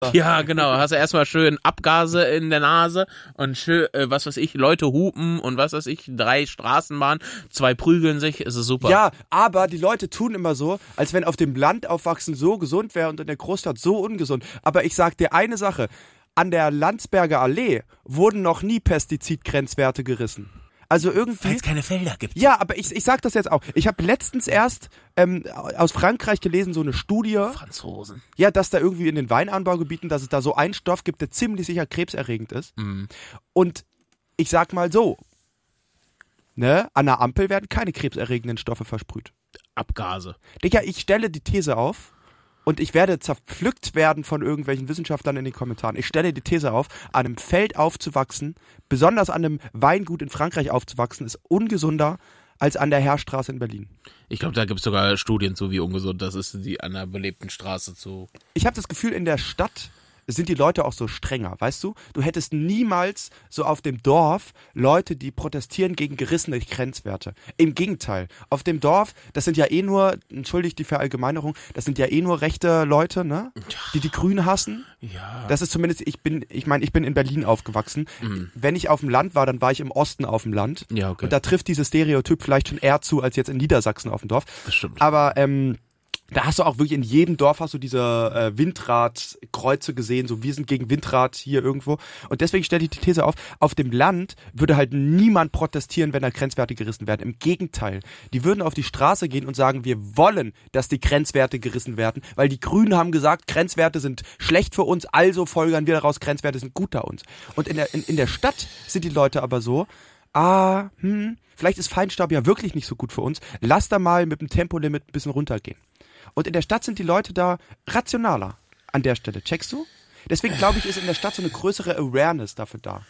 Ja, genau. Hast du erstmal schön Abgase in der Nase und schön, was weiß ich, Leute hupen und was weiß ich, 3 Straßenbahnen, 2 prügeln sich, ist es super. Ja, aber die Leute tun immer so, als wenn auf dem Land aufwachsen so gesund wäre und in der Großstadt so ungesund. Aber ich sag dir eine Sache, an der Landsberger Allee wurden noch nie Pestizidgrenzwerte gerissen. Also irgendwie. Weil es keine Felder gibt. Ja, aber ich sag das jetzt auch. Ich habe letztens erst aus Frankreich gelesen, so eine Studie. Franzosen. Ja, dass da irgendwie in den Weinanbaugebieten, dass es da so einen Stoff gibt, der ziemlich sicher krebserregend ist. Mhm. Und ich sag mal so, ne, an der Ampel werden keine krebserregenden Stoffe versprüht. Abgase. Digga, ich stelle die These auf und ich werde zerpflückt werden von irgendwelchen Wissenschaftlern in den Kommentaren. Ich stelle die These auf, an einem Feld aufzuwachsen, besonders an einem Weingut in Frankreich aufzuwachsen, ist ungesunder als an der Heerstraße in Berlin. Ich glaube, da gibt es sogar Studien zu, wie ungesund das ist, die an einer belebten Straße zu... Ich habe das Gefühl, in der Stadt sind die Leute auch so strenger, weißt du? Du hättest niemals so auf dem Dorf Leute, die protestieren gegen gerissene Grenzwerte. Im Gegenteil, auf dem Dorf, das sind ja eh nur, entschuldigt die Verallgemeinerung, das sind ja eh nur rechte Leute, ne? Die Grünen hassen. Ja. Das ist zumindest, ich bin in Berlin aufgewachsen. Wenn ich auf dem Land war, dann war ich im Osten auf dem Land. Ja, okay. Und da trifft dieses Stereotyp vielleicht schon eher zu, als jetzt in Niedersachsen auf dem Dorf. Das stimmt. Aber, da hast du auch wirklich in jedem Dorf hast du diese Windradkreuze gesehen, so wir sind gegen Windrad hier irgendwo. Und deswegen stelle ich die These auf dem Land würde halt niemand protestieren, wenn da Grenzwerte gerissen werden. Im Gegenteil, die würden auf die Straße gehen und sagen, wir wollen, dass die Grenzwerte gerissen werden, weil die Grünen haben gesagt, Grenzwerte sind schlecht für uns, also folgern wir daraus, Grenzwerte sind gut da uns. Und in der Stadt sind die Leute aber so, vielleicht ist Feinstaub ja wirklich nicht so gut für uns, lass da mal mit dem Tempolimit ein bisschen runtergehen. Und in der Stadt sind die Leute da rationaler an der Stelle. Checkst du? Deswegen glaube ich, ist in der Stadt so eine größere Awareness dafür da.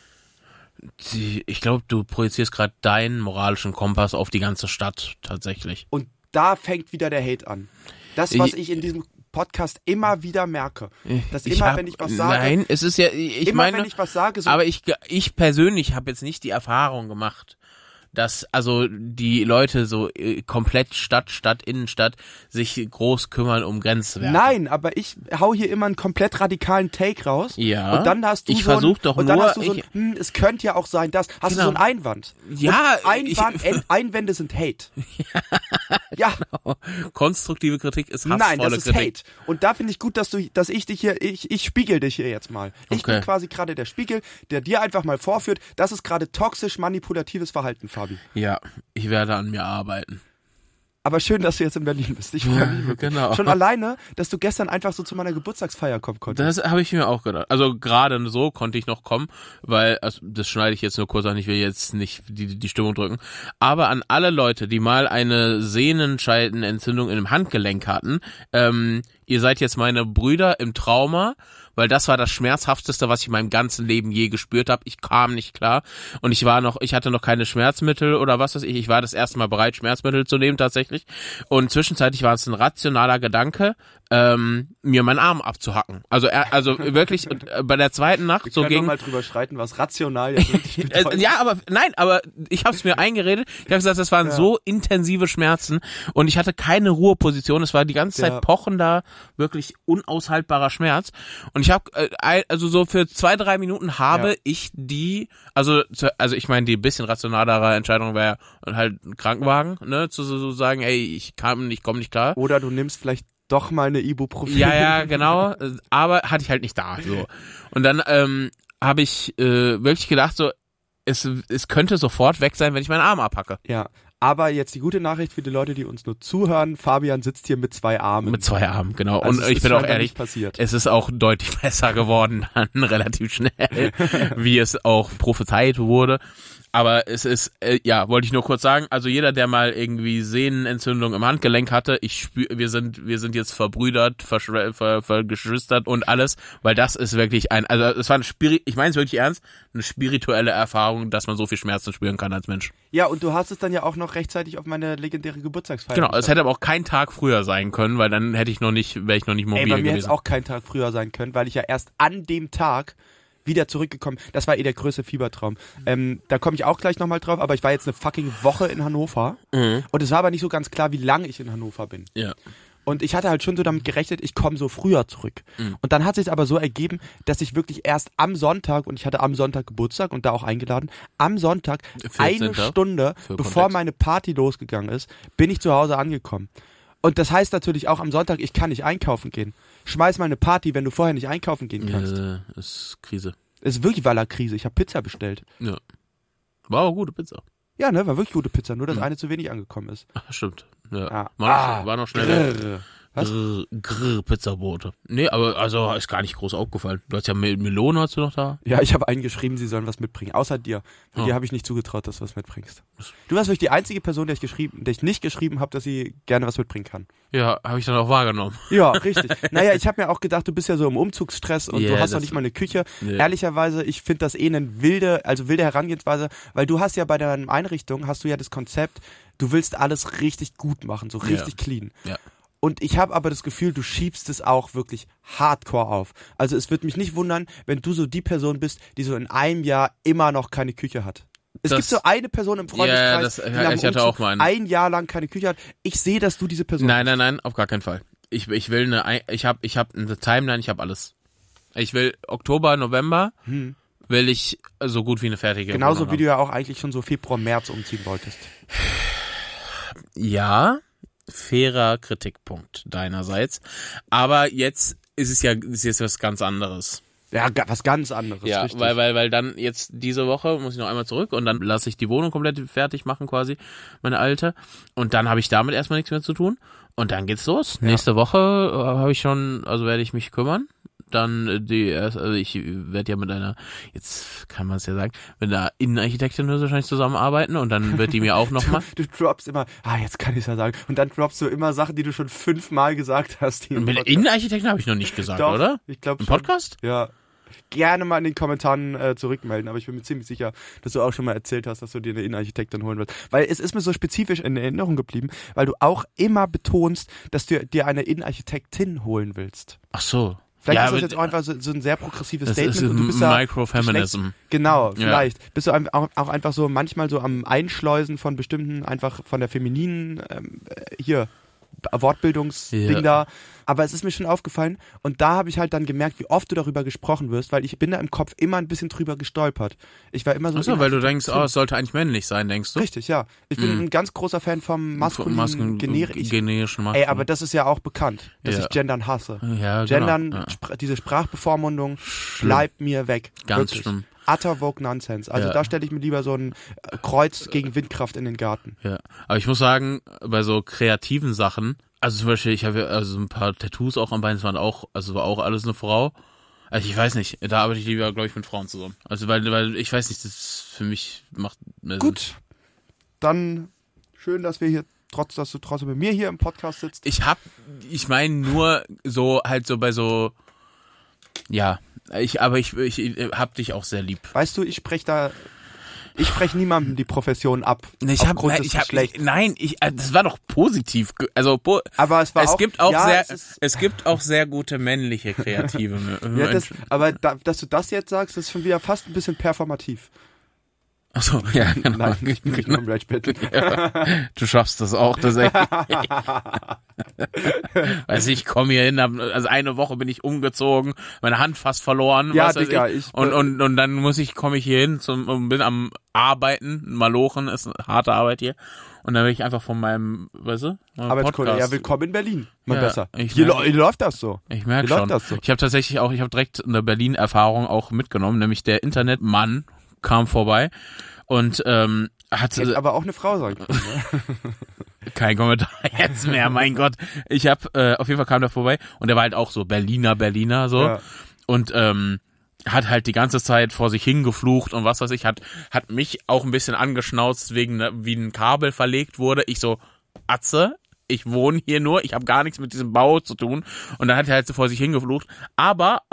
Ich glaube, du projizierst gerade deinen moralischen Kompass auf die ganze Stadt tatsächlich. Und da fängt wieder der Hate an. Das, was ich in diesem Podcast immer wieder merke. Dass wenn ich was sage... Nein, es ist ja... wenn ich was sage... So aber ich persönlich habe jetzt nicht die Erfahrung gemacht, dass also die Leute so komplett Stadt, Innenstadt sich groß kümmern um Grenzwerte. Nein, aber ich hau hier immer einen komplett radikalen Take raus. Ja. Und dann hast du es könnte ja auch sein, dass hast du so einen Einwand. Ja. Einwände sind Hate. Ja. Genau. Konstruktive Kritik ist hassvolle Kritik. Nein, das ist Hate. Und da finde ich gut, dass ich dich hier, ich spiegel dich hier jetzt mal. Ich bin quasi gerade der Spiegel, der dir einfach mal vorführt, das ist gerade toxisch manipulatives Verhalten, Fabi. Ja, ich werde an mir arbeiten. Aber schön, dass du jetzt in Berlin bist. Ich freue mich wirklich. Genau. Schon alleine, dass du gestern einfach so zu meiner Geburtstagsfeier kommen konntest. Das habe ich mir auch gedacht. Also gerade so konnte ich noch kommen, weil, also das schneide ich jetzt nur kurz an, ich will jetzt nicht die Stimmung drücken. Aber an alle Leute, die mal eine Sehnenscheidenentzündung in dem Handgelenk hatten, ihr seid jetzt meine Brüder im Trauma, weil das war das Schmerzhafteste, was ich in meinem ganzen Leben je gespürt habe. Ich kam nicht klar und ich hatte noch keine Schmerzmittel oder was weiß ich. Ich war das erste Mal bereit, Schmerzmittel zu nehmen tatsächlich. Und zwischenzeitlich war es ein rationaler Gedanke, mir meinen Arm abzuhacken. Also wirklich bei der zweiten Nacht wir so können mal drüber streiten, was rational jetzt wirklich bedeutet. Ja, aber ich habe es mir eingeredet. Ich habe gesagt, das waren so intensive Schmerzen und ich hatte keine Ruheposition. Es war die ganze Zeit pochender, wirklich unaushaltbarer Schmerz. Und ich habe also so für 2-3 Minuten habe ich also ich meine, die bisschen rationalere Entscheidung wäre halt ein Krankenwagen, ne, zu sagen, ey, ich komme nicht klar. Oder du nimmst vielleicht doch mal eine Ibuprofen. Ja, genau, aber hatte ich halt nicht da, so. Und dann habe ich wirklich gedacht, so, es könnte sofort weg sein, wenn ich meinen Arm abhacke. Ja, aber jetzt die gute Nachricht für die Leute, die uns nur zuhören, Fabian sitzt hier mit 2 Armen. Mit 2 Armen, genau. Also und ich bin auch ehrlich, passiert. Es ist auch deutlich besser geworden, dann relativ schnell, wie es auch prophezeit wurde. Aber es ist, wollte ich nur kurz sagen, also jeder, der mal irgendwie Sehnenentzündung im Handgelenk hatte, wir sind jetzt verbrüdert, verschwistert und alles, weil das ist wirklich es war ich meine es wirklich ernst, eine spirituelle Erfahrung, dass man so viel Schmerzen spüren kann als Mensch. Ja, und du hast es dann ja auch noch rechtzeitig auf meine legendäre Geburtstagsfeier. Genau, es hätte aber auch kein Tag früher sein können, weil dann wäre ich noch nicht mobil gewesen. Bei mir hätte es auch kein Tag früher sein können, weil ich ja erst an dem Tag wieder zurückgekommen. Das war der größte Fiebertraum. Da komme ich auch gleich nochmal drauf, aber ich war jetzt eine fucking Woche in Hannover und es war aber nicht so ganz klar, wie lange ich in Hannover bin. Ja. Und ich hatte halt schon so damit gerechnet, ich komme so früher zurück. Und dann hat sich aber so ergeben, dass ich wirklich erst am Sonntag, und ich hatte am Sonntag Geburtstag und da auch eingeladen, am Sonntag 14. eine Stunde, Für bevor Kontext. meine Party losgegangen ist, bin ich zu Hause angekommen. Und das heißt natürlich auch am Sonntag, ich kann nicht einkaufen gehen. Schmeiß mal eine Party, wenn du vorher nicht einkaufen gehen kannst. Ist Krise. Es ist wirklich Krise. Ich habe Pizza bestellt. Ja. War aber gute Pizza. Ja, ne, war wirklich gute Pizza, nur dass eine zu wenig angekommen ist. Ach, stimmt. Ja. Ja. War noch schnell. Grrr. Was? Pizzabote. Nee, aber also ist gar nicht groß aufgefallen. Du hast ja Melone, hast du noch da? Ja, ich habe einen geschrieben, sie sollen was mitbringen. Außer dir. Von dir habe ich nicht zugetraut, dass du was mitbringst. Du warst wirklich die einzige Person, der ich nicht geschrieben habe, dass sie gerne was mitbringen kann. Ja, habe ich dann auch wahrgenommen. Ja, richtig. Naja, ich habe mir auch gedacht, du bist ja so im Umzugsstress und Yeah, du hast noch das- nicht mal eine Küche. Nee. Ehrlicherweise, ich finde das eine wilde Herangehensweise, weil du hast ja bei deiner Einrichtung, hast du ja das Konzept, du willst alles richtig gut machen, so richtig clean. Ja. Und ich habe aber das Gefühl, du schiebst es auch wirklich hardcore auf. Also es würde mich nicht wundern, wenn du so die Person bist, die so in einem Jahr immer noch keine Küche hat. Es gibt so eine Person im Freundeskreis, die nach dem ich hatte Umzug auch mal einen. ein Jahr lang keine Küche hat. Ich sehe, dass du diese Person bist. Nein, auf gar keinen Fall. Ich will ich habe eine Timeline, ich habe alles. Ich will Oktober, November, will ich so gut wie eine fertige Genauso Wohnung wie du ja auch eigentlich schon so Februar, März umziehen wolltest. haben. Ja, fairer Kritikpunkt deinerseits. Aber jetzt ist jetzt was ganz anderes. Ja, was ganz anderes. Ja, richtig. weil dann jetzt diese Woche muss ich noch einmal zurück und dann lasse ich die Wohnung komplett fertig machen quasi, meine alte. Und dann habe ich damit erstmal nichts mehr zu tun. Und dann geht's los. Ja. Nächste Woche habe ich schon, also werde ich mich kümmern. Dann also ich werde ja mit einer, jetzt kann man es ja sagen, mit einer Innenarchitektin wahrscheinlich zusammenarbeiten und dann wird die mir auch nochmal. Du droppst immer, jetzt kann ich ja sagen. Und dann droppst du immer Sachen, die du schon 5-mal gesagt hast. Die im Mit der Podcast- Innenarchitektin habe ich noch nicht gesagt, Doch, oder? Ich glaube Im Podcast? Ja. Gerne mal in den Kommentaren zurückmelden, aber ich bin mir ziemlich sicher, dass du auch schon mal erzählt hast, dass du dir eine Innenarchitektin holen willst. Weil es ist mir so spezifisch in Erinnerung geblieben, weil du auch immer betonst, dass du dir eine Innenarchitektin holen willst. Ach so. Vielleicht ja, ist das jetzt auch einfach so ein sehr progressives das Statement ist und du bist da Microfeminism. Genau, vielleicht. Bist du auch einfach so manchmal so am Einschleusen von bestimmten, einfach von der femininen, Wortbildungsding da. Aber es ist mir schon aufgefallen und da habe ich halt dann gemerkt, wie oft du darüber gesprochen wirst, weil ich bin da im Kopf immer ein bisschen drüber gestolpert. Ich war immer so... Achso, weil du denkst, es sollte eigentlich männlich sein, denkst du? Richtig, ja. Ich bin ein ganz großer Fan vom maskulinen, generischen Maskulin. Ey, aber das ist ja auch bekannt, dass ich Gendern hasse. Ja, Gendern, genau. diese Sprachbevormundung bleibt mir weg. Ganz Wirklich. schlimm. Utter Vogue Nonsense. Also da stelle ich mir lieber so ein Kreuz gegen Windkraft in den Garten. Ja, aber ich muss sagen, bei so kreativen Sachen, also zum Beispiel, ich habe ja also ein paar Tattoos auch am Bein, das waren auch, also war auch alles eine Frau. Also ich weiß nicht, da arbeite ich lieber, glaube ich, mit Frauen zusammen. Also weil ich weiß nicht, das für mich macht mehr Sinn. Gut, dann schön, dass wir hier dass du trotzdem mit mir hier im Podcast sitzt. Ich meine nur so halt so bei so, ja, ich hab dich auch sehr lieb. Weißt du, ich spreche niemandem die Profession ab. Das war doch positiv. Also, aber es war es auch, gibt auch ja, es gibt auch sehr gute männliche kreative ja, Menschen. dass du das jetzt sagst, das ist schon wieder fast ein bisschen performativ. Achso, ja, genau. Nein, ich bin nicht nur im Rage-Battle. Ja, du schaffst das auch, tatsächlich. Weiß ich komme hier hin, also eine Woche bin ich umgezogen, meine Hand fast verloren. Ja, was weiß Digga, ich. Und dann komme ich hier hin und bin am Arbeiten, Malochen, ist eine harte Arbeit hier. Und dann bin ich einfach von meinem, weißt du, Arbeitskollege, ja, willkommen in Berlin. Mal Ja, besser. ich Hier merke- läuft das so. Ich merke Wie läuft schon. das so? Ich habe tatsächlich auch, ich habe direkt eine Berlin-Erfahrung auch mitgenommen, nämlich der Internetmann kam vorbei und hat Hätte aber auch eine Frau sein können. Ne? kein Kommentar jetzt mehr, mein Gott. Ich habe auf jeden Fall kam der vorbei und der war halt auch so Berliner so Ja. und hat halt die ganze Zeit vor sich hingeflucht und was weiß ich, hat mich auch ein bisschen angeschnauzt wegen wie ein Kabel verlegt wurde. Ich so, Atze, ich wohne hier nur, ich habe gar nichts mit diesem Bau zu tun. Und dann hat er halt so vor sich hingeflucht. Aber auch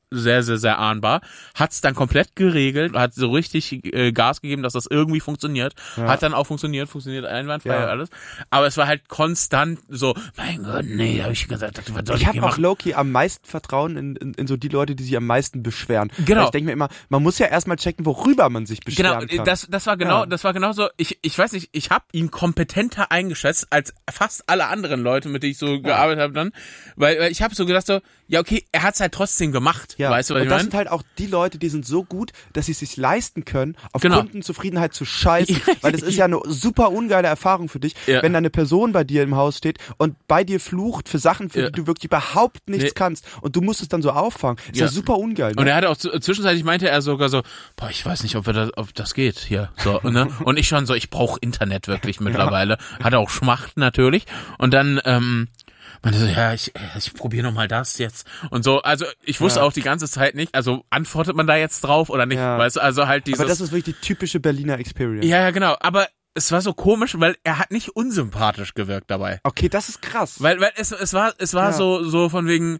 sehr, sehr, sehr ahnbar. Hat's dann komplett geregelt, hat so richtig Gas gegeben, dass das irgendwie funktioniert. Ja. Hat dann auch funktioniert einwandfrei Ja. alles. Aber es war halt konstant so, mein Gott, nee, habe ich gesagt, was soll Ich habe hier auch machen? low-key am meisten Vertrauen in so die Leute, die sich am meisten beschweren. Genau. Weil ich denke mir immer, man muss ja erstmal checken, worüber man sich beschweren Genau, kann. das war genau so. Ich weiß nicht, ich habe ihn kompetenter eingeschätzt als fast alle anderen Leute, mit denen ich so gearbeitet habe dann, weil ich habe so gedacht so, ja okay, er hat's halt trotzdem gemacht, Ja. weißt du, was und ich das meine? sind halt auch die Leute, die sind so gut, dass sie es sich leisten können, auf Genau. Kundenzufriedenheit zu scheißen, weil das ist ja eine super ungeile Erfahrung für dich, Ja. wenn da eine Person bei dir im Haus steht und bei dir flucht für Sachen, für Ja. die du wirklich überhaupt nichts Nee. kannst und du musst es dann so auffangen. Ist ja, Ja. super ungeil. Ne? Und er hatte auch zwischenzeitlich meinte er sogar so, boah, ich weiß nicht, ob das geht hier. So, ne? Und ich schon so, ich brauche Internet wirklich mittlerweile. Hatte auch Schmacht natürlich. Und dann, meinte so, ja, ich probiere noch mal das jetzt. Und so, also ich wusste auch die ganze Zeit nicht, also antwortet man da jetzt drauf oder nicht, Ja. weißt du, also halt dieses. Aber das ist wirklich die typische Berliner Experience. Ja, genau, aber es war so komisch, weil er hat nicht unsympathisch gewirkt dabei. Okay, das ist krass. Weil es war Ja. so von wegen,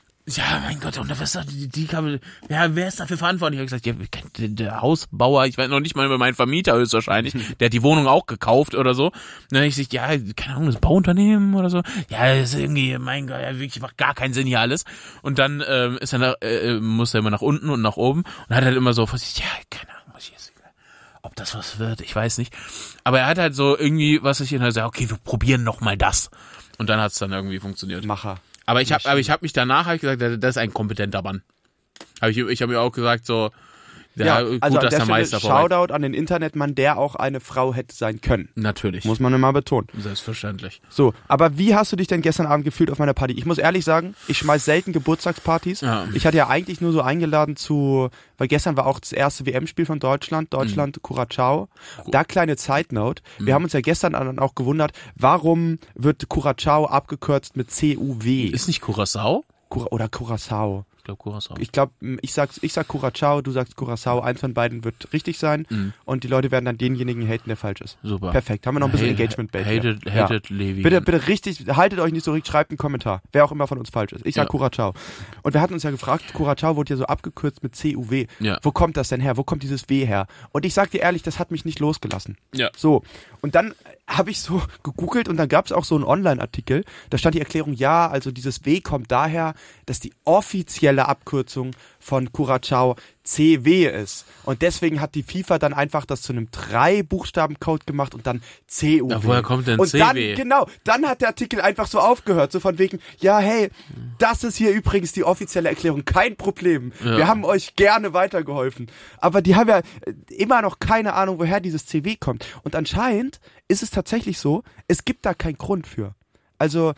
ja, mein Gott, und da ist doch die Kabel, ja, wer ist dafür verantwortlich? Ich habe gesagt, ja, der Hausbauer, ich weiß noch nicht mal über meinen Vermieter höchstwahrscheinlich, der hat die Wohnung auch gekauft oder so. Und dann ich gesagt, ja, keine Ahnung, das Bauunternehmen oder so. Ja, das ist irgendwie, mein Gott, ja, wirklich macht gar keinen Sinn hier alles. Und dann ist er musste er immer nach unten und nach oben und hat halt immer so, ja, keine Ahnung, was hier ist. Ob das was wird, ich weiß nicht. Aber er hat halt so irgendwie, was ich in der okay, wir probieren noch mal das. Und dann hat's dann irgendwie funktioniert. Macher. Aber ich habe mich danach hab ich gesagt, das ist ein kompetenter Mann. Ich habe mir auch gesagt so, ja, gut, also an dass der der Stelle Meister vorbei. Shoutout an den Internetmann, der auch eine Frau hätte sein können. Natürlich. Muss man immer betonen. Selbstverständlich. So, aber wie hast du dich denn gestern Abend gefühlt auf meiner Party? Ich muss ehrlich sagen, ich schmeiß selten Geburtstagspartys. Ja. Ich hatte ja eigentlich nur so eingeladen weil gestern war auch das erste WM-Spiel von Deutschland, Curacao. Da kleine Side-Note. Wir haben uns ja gestern dann auch gewundert, warum wird Curacao abgekürzt mit CUW? Ist nicht Curaçao? Oder Curacao. Ich glaube Curaçao. Ich glaube, ich sag Curacao, du sagst Curacao, eins von beiden wird richtig sein und die Leute werden dann denjenigen haten, der falsch ist. Super. Perfekt, haben wir noch ein bisschen Engagement-Bait. Hated Levi. Bitte richtig, haltet euch nicht so richtig, schreibt einen Kommentar, wer auch immer von uns falsch ist. Ich sag Curacao. Und wir hatten uns ja gefragt, Curacao wurde ja so abgekürzt mit CUW. Ja. Wo kommt das denn her? Wo kommt dieses W her? Und ich sag dir ehrlich, das hat mich nicht losgelassen. Ja. So, und dann habe ich so gegoogelt und dann gab es auch so einen Online-Artikel, da stand die Erklärung, ja, also dieses W kommt daher, dass die offizielle Abkürzung von Curacao CW ist. Und deswegen hat die FIFA dann einfach das zu einem 3-Buchstaben-Code gemacht und dann CUW. Ja, woher kommt denn und CW? Dann hat der Artikel einfach so aufgehört, so von wegen, ja, hey, das ist hier übrigens die offizielle Erklärung, kein Problem. Ja. Wir haben euch gerne weitergeholfen. Aber die haben ja immer noch keine Ahnung, woher dieses CW kommt. Und anscheinend ist es tatsächlich so, es gibt da keinen Grund für. Also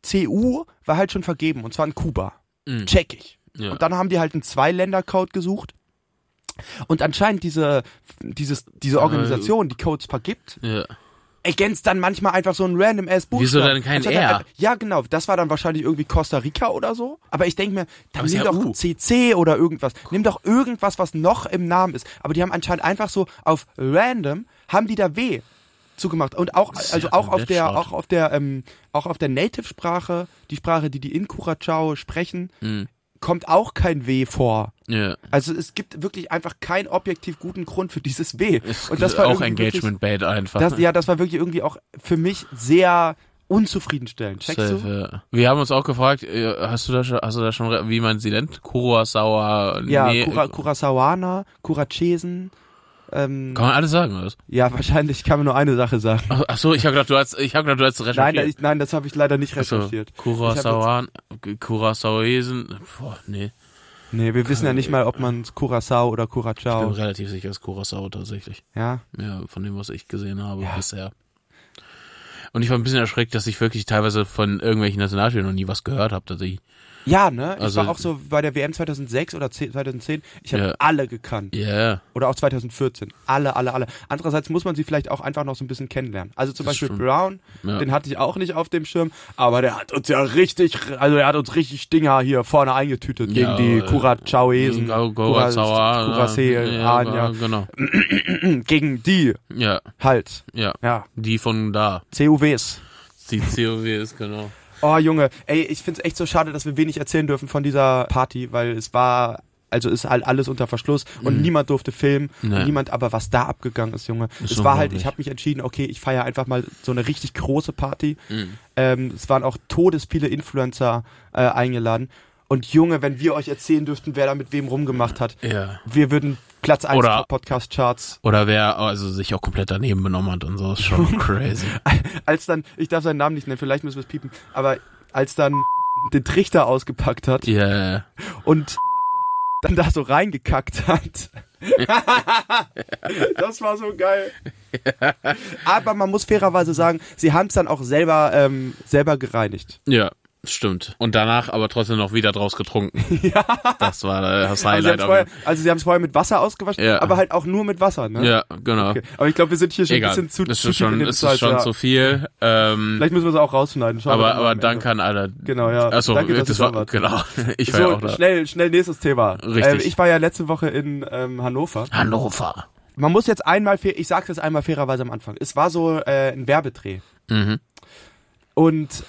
CU war halt schon vergeben, und zwar in Kuba. Check ich. Ja. Und dann haben die halt einen 2-Länder-Code gesucht. Und anscheinend diese Organisation, die Codes vergibt, Ja. ergänzt dann manchmal einfach so ein random-ass Buchstaben. Wieso dann kein R? Ja, genau. Das war dann wahrscheinlich irgendwie Costa Rica oder so. Aber ich denke mir, dann Aber ist nimm ja doch U. CC oder irgendwas. Nimm doch irgendwas, was noch im Namen ist. Aber die haben anscheinend einfach so auf random, haben die da W zugemacht. Und auch, Das ist also ja auch komplett auf der Native-Sprache, die Sprache, die in Curacao sprechen, Mhm. kommt auch kein W vor. Ja. Also es gibt wirklich einfach keinen objektiv guten Grund für dieses W. Ist Und das war auch irgendwie wirklich- Engagement-Bait einfach. das war wirklich irgendwie auch für mich sehr unzufriedenstellend. Checkst du? Ja. Wir haben uns auch gefragt, hast du da schon, wie man sie nennt? Curacao? Ja, Nee, Curaçaoaner, Curacesen. kann man alles sagen, oder? Ja, wahrscheinlich kann man nur eine Sache sagen. Ach so, ich hab gedacht, du hast recherchiert. Nein, das habe ich leider nicht Achso, recherchiert. Curaçaoesen, boah, nee. Nee, wir wissen ja nicht mal, ob man Curaçao oder Ich bin Curacao. relativ sicher, es ist Curaçao tatsächlich. Ja. Ja, von dem, was ich gesehen habe bisher. Und ich war ein bisschen erschreckt, dass ich wirklich teilweise von irgendwelchen Nationalspielern noch nie was gehört habe, tatsächlich. Ja, ne? Ich Also- war auch so bei der WM 2006 oder 2010, ich habe Ja. alle gekannt. Ja, yeah. Oder auch 2014. Alle. Andererseits muss man sie vielleicht auch einfach noch so ein bisschen kennenlernen. Also zum Das Beispiel stimmt. Brown, Ja. den hatte ich auch nicht auf dem Schirm, aber der hat uns ja richtig Stinger hier vorne eingetütet Ja, gegen die Curaçaoesen. Ja, genau. Gegen die Ja, halt. ja. Ja. Die von da. CUWs. Die COW ist, genau. Oh, Junge, ey, ich find's echt so schade, dass wir wenig erzählen dürfen von dieser Party, weil es war... Also ist halt alles unter Verschluss und niemand durfte filmen und niemand, aber was da abgegangen ist, Junge. Es war halt, ich habe mich entschieden, okay, ich feiere einfach mal so eine richtig große Party. Es waren auch todesviele Influencer eingeladen. Und Junge, wenn wir euch erzählen dürften, wer da mit wem rumgemacht hat, wir würden Platz 1 Podcast-Charts. Oder wer also sich auch komplett daneben benommen hat und so, ist schon crazy. Als dann, ich darf seinen Namen nicht nennen, vielleicht müssen wir es piepen, aber als dann den Trichter ausgepackt hat und dann da so reingekackt hat. Das war so geil. Aber man muss fairerweise sagen, sie haben es dann auch selber gereinigt. Ja, stimmt. Und danach aber trotzdem noch wieder draus getrunken. Ja. Das war das Highlight. Also sie haben es vorher mit Wasser ausgewaschen, aber halt auch nur mit Wasser, ne? Ja, genau. Okay. Aber ich glaube, wir sind hier schon ein bisschen zu viel. Es ist schon zu viel. Vielleicht müssen wir es auch rausschneiden. Aber danke an alle. Genau, ja. Achso, danke, das war, genau. Ich war ja auch da. Schnell nächstes Thema. Richtig. Ich war ja letzte Woche in Hannover. Man muss jetzt ich sag's jetzt einmal fairerweise am Anfang. Es war so ein Werbedreh. Und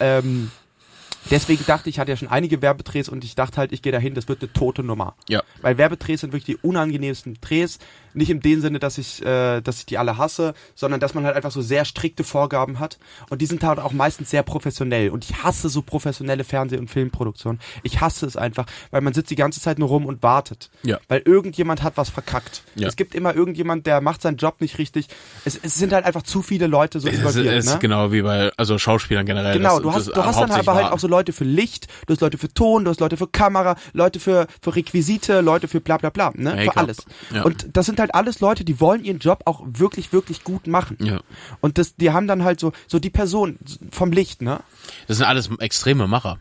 deswegen dachte ich, hatte ja schon einige Werbedrehs und ich dachte halt, ich gehe dahin, das wird eine tote Nummer. Ja. Weil Werbedrehs sind wirklich die unangenehmsten Drehs. Nicht in dem Sinne, dass ich die alle hasse, sondern dass man halt einfach so sehr strikte Vorgaben hat. Und die sind halt auch meistens sehr professionell. Und ich hasse so professionelle Fernseh- und Filmproduktionen. Ich hasse es einfach, weil man sitzt die ganze Zeit nur rum und wartet. Ja. Weil irgendjemand hat was verkackt. Ja. Es gibt immer irgendjemand, der macht seinen Job nicht richtig. Es sind halt einfach zu viele Leute so involviert. Es ist genau wie bei Schauspielern generell. Genau, du hast dann aber halt auch so Leute für Licht, du hast Leute für Ton, du hast Leute für Kamera, Leute für Requisite, Leute für bla bla bla, ne? Für alles. Ja. Und das sind halt alles Leute, die wollen ihren Job auch wirklich, wirklich gut machen. Ja. Und die haben dann halt so die Person vom Licht, ne? Das sind alles extreme Macher.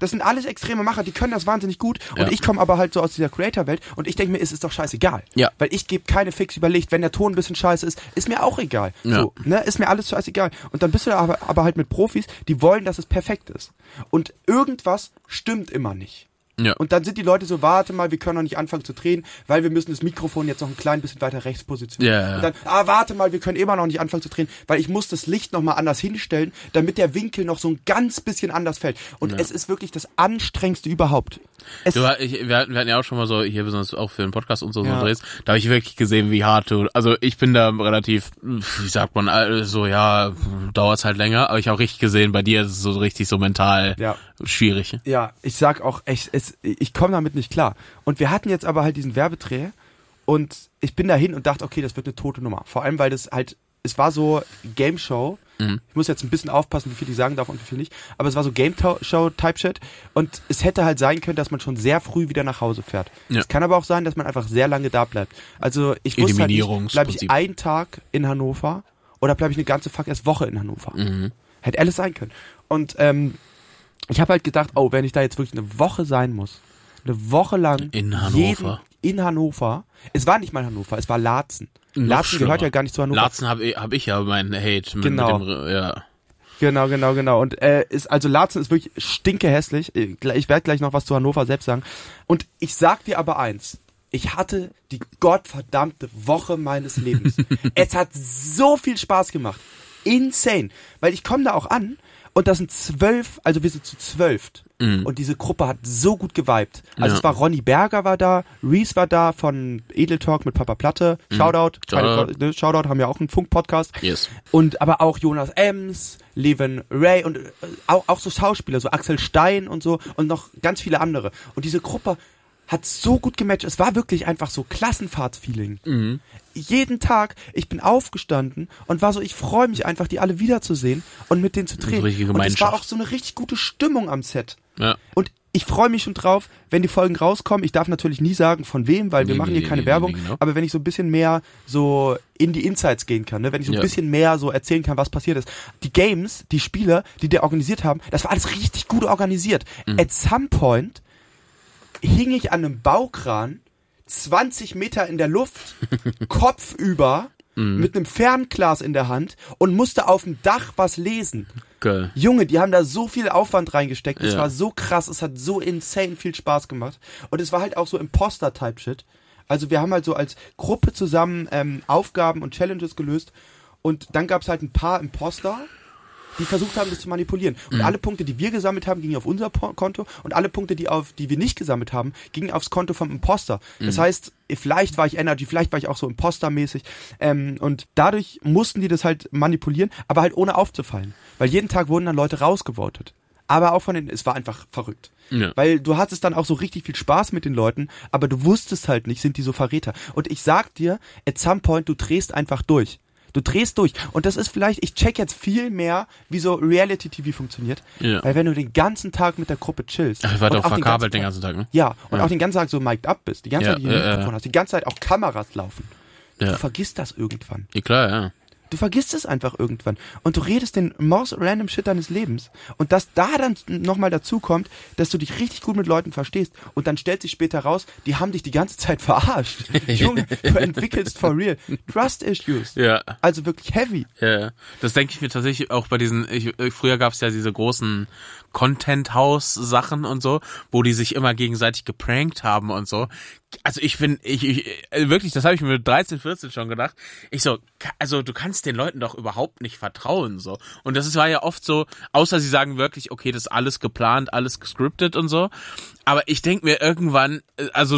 Die können das wahnsinnig gut. Und ich komme aber halt so aus dieser Creator-Welt und ich denke mir, es ist doch scheißegal. Ja. Weil ich gebe keine Fix über Licht. Wenn der Ton ein bisschen scheiße ist mir auch egal. Ja. So, ne? Ist mir alles scheißegal. Und dann bist du aber halt mit Profis, die wollen, dass es perfekt ist. Und irgendwas stimmt immer nicht. Ja. Und dann sind die Leute so, warte mal, wir können noch nicht anfangen zu drehen, weil wir müssen das Mikrofon jetzt noch ein klein bisschen weiter rechts positionieren. Ja. Und dann, warte mal, wir können immer noch nicht anfangen zu drehen, weil ich muss das Licht noch mal anders hinstellen, damit der Winkel noch so ein ganz bisschen anders fällt. Und es ist wirklich das Anstrengendste überhaupt. Wir hatten ja auch schon mal so, hier besonders auch für den Podcast und so Drehs, da habe ich wirklich gesehen, wie hart du, also ich bin da relativ, wie sagt man, so dauert's halt länger, aber ich habe auch richtig gesehen, bei dir ist es so richtig so mental schwierig. Ja, ich sag auch echt, ich komme damit nicht klar. Und wir hatten jetzt aber halt diesen Werbedreh und ich bin dahin und dachte, okay, das wird eine tote Nummer. Vor allem, weil das halt, es war so Game Show. Ich muss jetzt ein bisschen aufpassen, wie viel ich sagen darf und wie viel nicht. Aber es war so Game Show Type Shit. Und es hätte halt sein können, dass man schon sehr früh wieder nach Hause fährt. Es kann aber auch sein, dass man einfach sehr lange da bleibt. Also ich wusste halt nicht, bleibe ich einen Tag in Hannover oder bleibe ich eine ganze Woche in Hannover. Hätte alles sein können. Und ich habe halt gedacht, wenn ich da jetzt wirklich eine Woche sein muss, eine Woche lang in Hannover. In Hannover. Es war nicht mal Hannover, es war Laatzen. Laatzen gehört ja gar nicht zu Hannover. Laatzen hab ich ja meinen Hate mit dem, ja. Genau. Und Laatzen ist wirklich stinkehässlich. Ich werde gleich noch was zu Hannover selbst sagen. Und ich sag dir aber eins. Ich hatte die gottverdammte Woche meines Lebens. Es hat so viel Spaß gemacht. Insane. Weil ich komme da auch an und das sind 12, also wir sind zu 12. Und diese Gruppe hat so gut geweibt. Also es war Ronny Berger war da, Reese war da von Edel Talk mit Papa Platte. Shoutout. Shoutout, haben ja auch einen Funk-Podcast. Yes. Und aber auch Jonas Ems, Levin Ray und auch so Schauspieler, so Axel Stein und so und noch ganz viele andere. Und diese Gruppe hat so gut gematcht. Es war wirklich einfach so Klassenfahrtsfeeling. Jeden Tag, ich bin aufgestanden und war so, ich freue mich einfach, die alle wiederzusehen und mit denen zu drehen. Und es war auch so eine richtig gute Stimmung am Set. Ja. Und ich freue mich schon drauf, wenn die Folgen rauskommen. Ich darf natürlich nie sagen, von wem, weil wir machen hier keine Werbung. Genau. Aber wenn ich so ein bisschen mehr so in die Insights gehen kann, ne? Wenn ich so ein bisschen mehr so erzählen kann, was passiert ist. Die Games, die Spiele, die der organisiert haben, das war alles richtig gut organisiert. At some point hing ich an einem Baukran 20 Meter in der Luft, kopfüber, mit einem Fernglas in der Hand und musste auf dem Dach was lesen. Geil. Junge, die haben da so viel Aufwand reingesteckt. Es war so krass, es hat so insane viel Spaß gemacht. Und es war halt auch so Imposter-Type-Shit. Also wir haben halt so als Gruppe zusammen Aufgaben und Challenges gelöst. Und dann gab's halt ein paar Imposter. die versucht haben, das zu manipulieren. Und alle Punkte, die wir gesammelt haben, gingen auf unser Konto und alle Punkte, die wir nicht gesammelt haben, gingen aufs Konto vom Imposter. Das heißt, vielleicht war ich Energy, vielleicht war ich auch so Imposter-mäßig. Und dadurch mussten die das halt manipulieren, aber halt ohne aufzufallen. Weil jeden Tag wurden dann Leute rausgevotet. Aber auch es war einfach verrückt. Ja. Weil du hattest dann auch so richtig viel Spaß mit den Leuten, aber du wusstest halt nicht, sind die so Verräter. Und ich sag dir, at some point, du drehst einfach durch. Du drehst durch. Und das ist vielleicht, ich check jetzt viel mehr, wie so Reality-TV funktioniert. Ja. Weil wenn du den ganzen Tag mit der Gruppe chillst. Ach, war doch verkabelt den ganzen Tag, ne? Ja, und auch den ganzen Tag so mic'd up bist. Die ganze Zeit hier Mikrofon hast. Die ganze Zeit auch Kameras laufen. Du vergisst das irgendwann. Ja, klar, ja. Du vergisst es einfach irgendwann. Und du redest den most random Shit deines Lebens. Und dass da dann nochmal dazu kommt, dass du dich richtig gut mit Leuten verstehst. Und dann stellt sich später raus, die haben dich die ganze Zeit verarscht. Junge, du entwickelst for real Trust Issues. Ja. Also wirklich heavy. Ja. Das denke ich mir tatsächlich auch bei diesen, früher gab es ja diese großen Content-House-Sachen und so, wo die sich immer gegenseitig geprankt haben und so. Also ich wirklich, das habe ich mir mit 13, 14 schon gedacht. Also du kannst den Leuten doch überhaupt nicht vertrauen, so. Und das war ja oft so, außer sie sagen wirklich, okay, das ist alles geplant, alles gescriptet und so. Aber ich denke mir irgendwann, also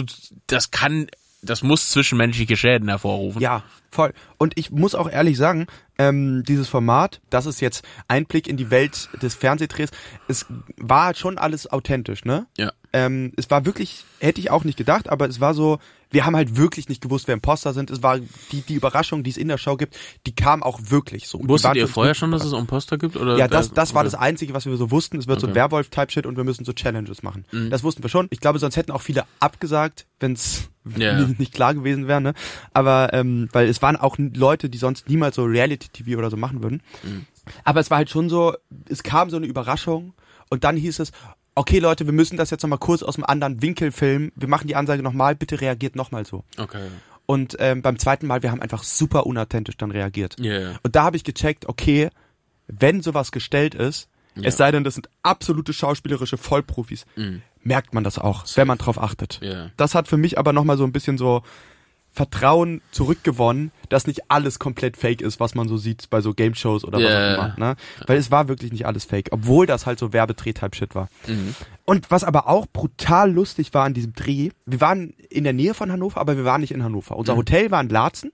das muss zwischenmenschliche Schäden hervorrufen. Ja, voll. Und ich muss auch ehrlich sagen, dieses Format, das ist jetzt Einblick in die Welt des Fernsehdrehs, es war schon alles authentisch, ne? Ja. Es war wirklich, hätte ich auch nicht gedacht, aber es war so, wir haben halt wirklich nicht gewusst, wer Imposter sind. Es war die Überraschung, die es in der Show gibt, die kam auch wirklich so. Wusstet ihr vorher schon, dass es Imposter gibt? Oder ja, das war das Einzige, was wir so wussten. Es wird so ein Werwolf-Type-Shit und wir müssen so Challenges machen. Mhm. Das wussten wir schon. Ich glaube, sonst hätten auch viele abgesagt, wenn es nicht klar gewesen wäre. Ne? Aber weil es waren auch Leute, die sonst niemals so Reality-TV oder so machen würden. Mhm. Aber es war halt schon so, es kam so eine Überraschung und dann hieß es, okay Leute, wir müssen das jetzt nochmal kurz aus einem anderen Winkel filmen. Wir machen die Ansage nochmal, bitte reagiert nochmal so. Okay. Und beim zweiten Mal, wir haben einfach super unauthentisch dann reagiert. Yeah. Und da habe ich gecheckt, okay, wenn sowas gestellt ist, es sei denn, das sind absolute schauspielerische Vollprofis, merkt man das auch, wenn man drauf achtet. Yeah. Das hat für mich aber nochmal so ein bisschen so Vertrauen zurückgewonnen, dass nicht alles komplett fake ist, was man so sieht bei so Game-Shows oder was auch immer. Ne? Weil es war wirklich nicht alles fake, obwohl das halt so Werbedreh-Type-Shit war. Mhm. Und was aber auch brutal lustig war an diesem Dreh, wir waren in der Nähe von Hannover, aber wir waren nicht in Hannover. Unser Hotel war in Laatzen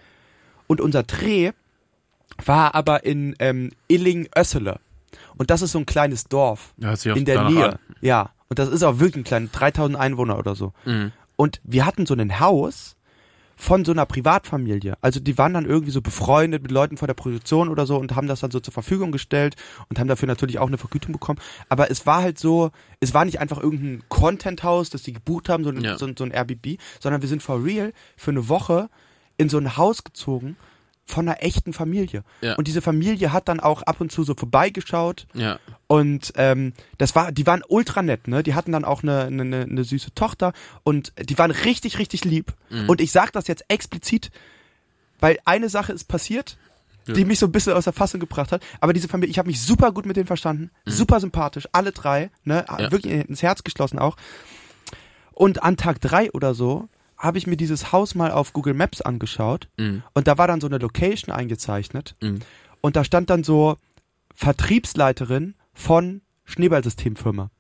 und unser Dreh war aber in Illing-Össele. Und das ist so ein kleines Dorf in der Nähe. An. Ja, und das ist auch wirklich ein kleines, 3000 Einwohner oder so. Mhm. Und wir hatten so ein Haus von so einer Privatfamilie. Also die waren dann irgendwie so befreundet mit Leuten von der Produktion oder so und haben das dann so zur Verfügung gestellt und haben dafür natürlich auch eine Vergütung bekommen. Aber es war halt so, es war nicht einfach irgendein Content-Haus, das die gebucht haben, so ein Airbnb, sondern wir sind for real für eine Woche in so ein Haus gezogen von einer echten Familie. Ja. Und diese Familie hat dann auch ab und zu so vorbeigeschaut. Ja. Und die waren ultra nett, ne? Die hatten dann auch eine süße Tochter und die waren richtig, richtig lieb. Mhm. Und ich sag das jetzt explizit, weil eine Sache ist passiert, die mich so ein bisschen aus der Fassung gebracht hat. Aber diese Familie, ich habe mich super gut mit denen verstanden, super sympathisch, alle drei, ne? Ja. Wirklich ins Herz geschlossen auch. Und an Tag 3 oder so habe ich mir dieses Haus mal auf Google Maps angeschaut und da war dann so eine Location eingezeichnet und da stand dann so Vertriebsleiterin von Schneeballsystemfirma.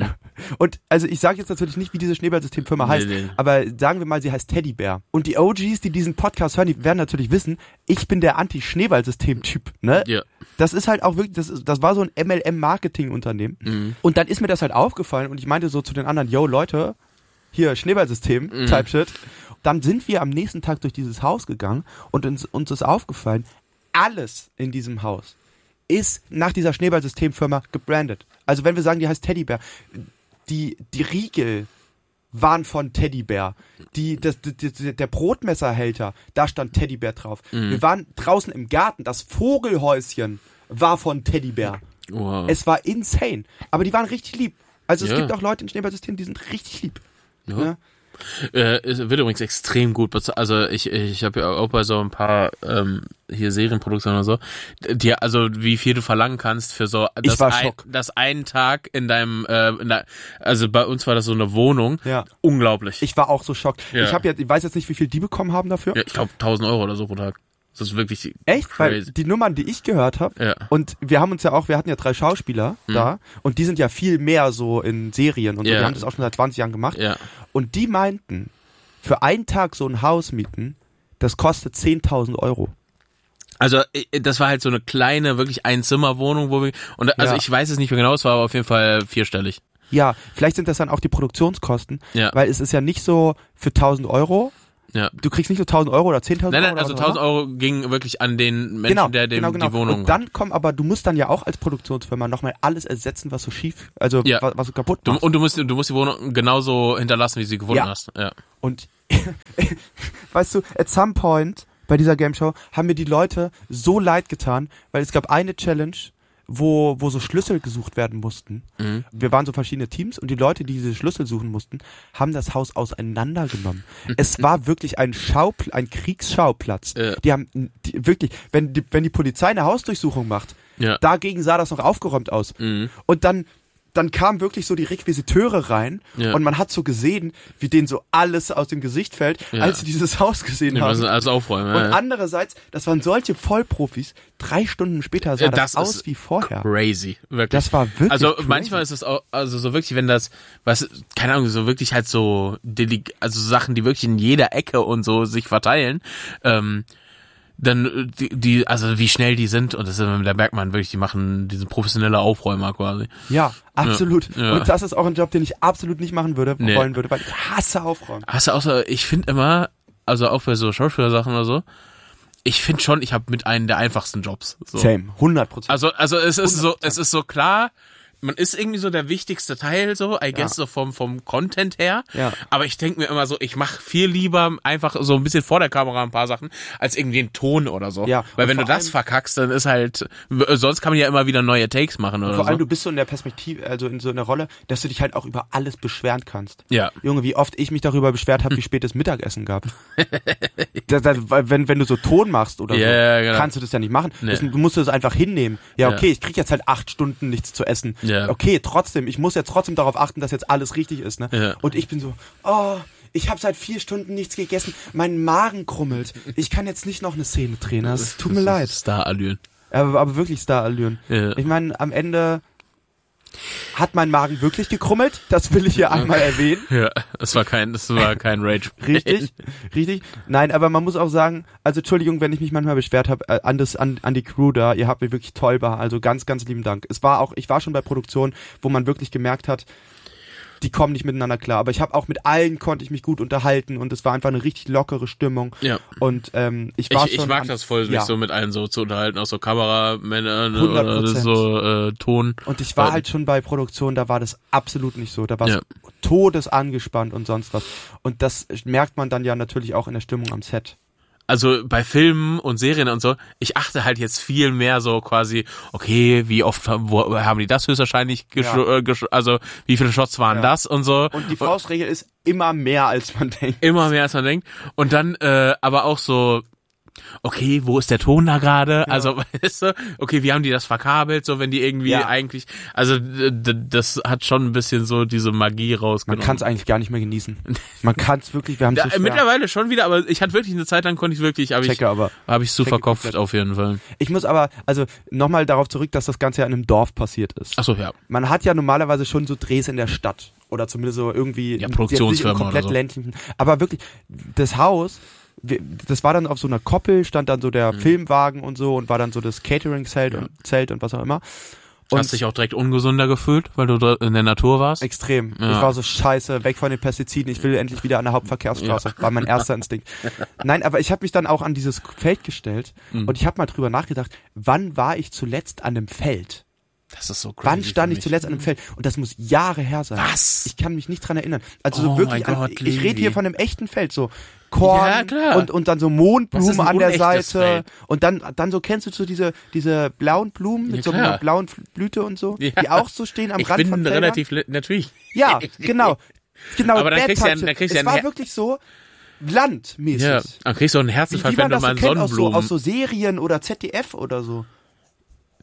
Und also ich sage jetzt natürlich nicht, wie diese Schneeballsystemfirma heißt, aber sagen wir mal, sie heißt Teddybär. Und die OGs, die diesen Podcast hören, die werden natürlich wissen, ich bin der Anti-Schneeballsystem-Typ, ne? Ja. Das ist halt auch wirklich, das war so ein MLM-Marketing-Unternehmen. Und dann ist mir das halt aufgefallen und ich meinte so zu den anderen, yo Leute, hier Schneeballsystem, Type-Shit. Dann sind wir am nächsten Tag durch dieses Haus gegangen und uns ist aufgefallen, alles in diesem Haus ist nach dieser Schneeballsystemfirma gebrandet. Also wenn wir sagen, die heißt Teddybär, die Riegel waren von Teddybär. Der Brotmesserhälter, da stand Teddybär drauf. Wir waren draußen im Garten, das Vogelhäuschen war von Teddybär. Wow. Es war insane. Aber die waren richtig lieb. Also es gibt auch Leute in Schneeballsystemen, die sind richtig lieb. Ja. Es wird übrigens extrem gut bezahlt. Also ich habe ja auch bei so ein paar hier Serienproduktionen oder so, also wie viel du verlangen kannst für so das einen Tag in deinem also bei uns war das so eine Wohnung. Ja. Unglaublich. Ich war auch so schockt. Ja. Ich weiß jetzt nicht, wie viel die bekommen haben dafür. Ja, ich glaube 1.000 € oder so pro Tag. Das ist wirklich Echt? Weil crazy. die Nummern, die ich gehört habe, Ja. und wir hatten ja 3 Schauspieler da, und die sind ja viel mehr so in Serien und so, Ja. die haben das auch schon seit 20 Jahren gemacht. Ja. Und die meinten, für einen Tag so ein Haus mieten, das kostet 10.000 Euro. Also das war halt so eine kleine, wirklich Einzimmerwohnung, wo wir also Ja. ich weiß es nicht mehr genau, es war aber auf jeden Fall 4-stellig. Ja, vielleicht sind das dann auch die Produktionskosten, Ja. weil es ist ja nicht so für 1.000 Euro, Ja. du kriegst nicht so 1.000 Euro oder 10.000 Nein, Euro. nein, also oder was auch 1.000 Euro ging wirklich an den Menschen, Genau, der dem genau. die Wohnung Und dann kommen aber, du musst dann ja auch als Produktionsfirma nochmal alles ersetzen, was so schief, also Ja. was du kaputt du, machst. und du musst die Wohnung genauso hinterlassen, wie sie gefunden Ja. hast. Ja. Und weißt du, at some point bei dieser Game Show haben mir die Leute so leid getan, weil es gab eine Challenge, wo so Schlüssel gesucht werden mussten. Mhm. Wir waren so verschiedene Teams und die Leute, die diese Schlüssel suchen mussten, haben das Haus auseinandergenommen. Es war wirklich ein Kriegsschauplatz. Ja. Die haben wirklich, wenn die Polizei eine Hausdurchsuchung macht, Ja. dagegen sah das noch aufgeräumt aus. Mhm. Und dann kamen wirklich so die Requisiteure rein Ja. und man hat so gesehen, wie denen so alles aus dem Gesicht fällt, Ja. als sie dieses Haus gesehen Wir haben. müssen alles aufräumen. Und Ja. andererseits, das waren solche Vollprofis, 3 Stunden später sah das Das aus ist wie vorher. Crazy, wirklich. Das war wirklich Also crazy. manchmal ist es auch, also so wirklich, wenn das, keine Ahnung, so wirklich halt so, also Sachen, die wirklich in jeder Ecke und so sich verteilen, dann also wie schnell die sind, und da merkt man wirklich, diese professionelle Aufräumer quasi. Ja, absolut. Ja. Und das ist auch ein Job, den ich absolut nicht machen Nee. wollen würde, weil ich hasse Aufräumen. Hast du außer, ich finde immer, also auch bei so Schauspielersachen oder so, ich finde schon, ich habe mit einem der einfachsten Jobs. So. Same, 100%. Also es ist so klar, man ist irgendwie so der wichtigste Teil, so, I guess, so vom Content her. Ja. Aber ich denke mir immer so, ich mache viel lieber einfach so ein bisschen vor der Kamera ein paar Sachen, als irgendwie einen Ton oder so. Ja. Weil Und wenn du vor das allem- verkackst, dann ist halt, sonst kann man ja immer wieder neue Takes machen oder Vor allem, so. du bist so in der Perspektive, also in so einer Rolle, dass du dich halt auch über alles beschweren kannst. Ja. Junge, wie oft ich mich darüber beschwert habe, wie spät es Mittagessen gab. Wenn du so Ton machst oder Ja, so, genau. kannst du das ja nicht machen. Nee. Du musst das einfach hinnehmen. Ja, Ja. okay, ich krieg jetzt halt 8 Stunden nichts zu essen. Ja. Okay, ich muss jetzt trotzdem darauf achten, dass jetzt alles richtig ist. Ne? Ja. Und ich bin so, ich habe seit 4 Stunden nichts gegessen, mein Magen krummelt. Ich kann jetzt nicht noch eine Szene drehen. Das tut mir leid. Star-Allüren. Aber wirklich Star-Allüren. Ja. Ich meine, am Ende hat mein Magen wirklich gekrummelt. Das will ich hier einmal erwähnen. Ja, das war kein Rage. Richtig, richtig. Nein, aber man muss auch sagen, also Entschuldigung, wenn ich mich manchmal beschwert habe, an die Crew da, ihr habt mir wirklich toll behandelt, also ganz, ganz lieben Dank. Ich war schon bei Produktionen, wo man wirklich gemerkt hat, die kommen nicht miteinander klar, aber konnte ich mich gut unterhalten und es war einfach eine richtig lockere Stimmung. Ja. Und ich mag das voll, mich so mit allen so zu unterhalten, auch so Kameramänner 100%. oder so Ton. Und ich war halt schon bei Produktion, da war das absolut nicht so. Da war es Ja. todesangespannt und sonst was. Und das merkt man dann ja natürlich auch in der Stimmung am Set. Also bei Filmen und Serien und so, ich achte halt jetzt viel mehr so quasi, okay, wie oft haben die das höchstwahrscheinlich also wie viele Shots waren das und so. Und die Faustregel ist immer mehr, als man denkt. Immer mehr als man denkt. Und dann aber auch so, okay, wo ist der Ton da gerade? Ja. Also, weißt du, okay, wie haben die das verkabelt? So, wenn die irgendwie eigentlich, also das hat schon ein bisschen so diese Magie rausgenommen. Man kann es eigentlich gar nicht mehr genießen. Man kann es wirklich, wir haben es so mittlerweile schon wieder, aber ich hatte wirklich eine Zeit lang, habe ich so verkopft komplett. Auf jeden Fall. Ich muss aber, also nochmal darauf zurück, dass das Ganze ja in einem Dorf passiert ist. Ach so, ja. Man hat ja normalerweise schon so Drehs in der Stadt. Oder zumindest so irgendwie Produktionsfirma komplett oder so. ländlichen. Aber wirklich, das Haus, das war dann auf so einer Koppel, stand dann so der Filmwagen und so und war dann so das Catering-Zelt und was auch immer. Und hast dich auch direkt ungesunder gefühlt, weil du dort in der Natur warst? Extrem. Ja. Ich war so scheiße, weg von den Pestiziden, ich will endlich wieder an der Hauptverkehrsstraße. War mein erster Instinkt. Nein, aber ich habe mich dann auch an dieses Feld gestellt und ich habe mal drüber nachgedacht, wann war ich zuletzt an einem Feld? Das ist so crazy. Wann stand ich zuletzt an einem Feld? Und das muss Jahre her sein. Was? Ich kann mich nicht dran erinnern. Also so wirklich, mein Gott, ich rede hier von einem echten Feld, so Korn Ja, klar. und dann so Was ist Mondblumen ein an der unechtes Seite Feld? und dann so kennst du so diese blauen Blumen mit Ja, so klar. einer blauen Blüte und so, Ja. die auch so stehen am Ich Rand bin von Feldern. relativ, natürlich. Ja, genau. Aber dann that kriegst du ja- touch it. dann kriegst du es ja war ein wirklich so landmäßig. Ja, dann kriegst du auch einen Wie Herzinfarkt, man wenn du das so mal einen kennt Sonnenblumen. aus so Serien oder ZDF oder so.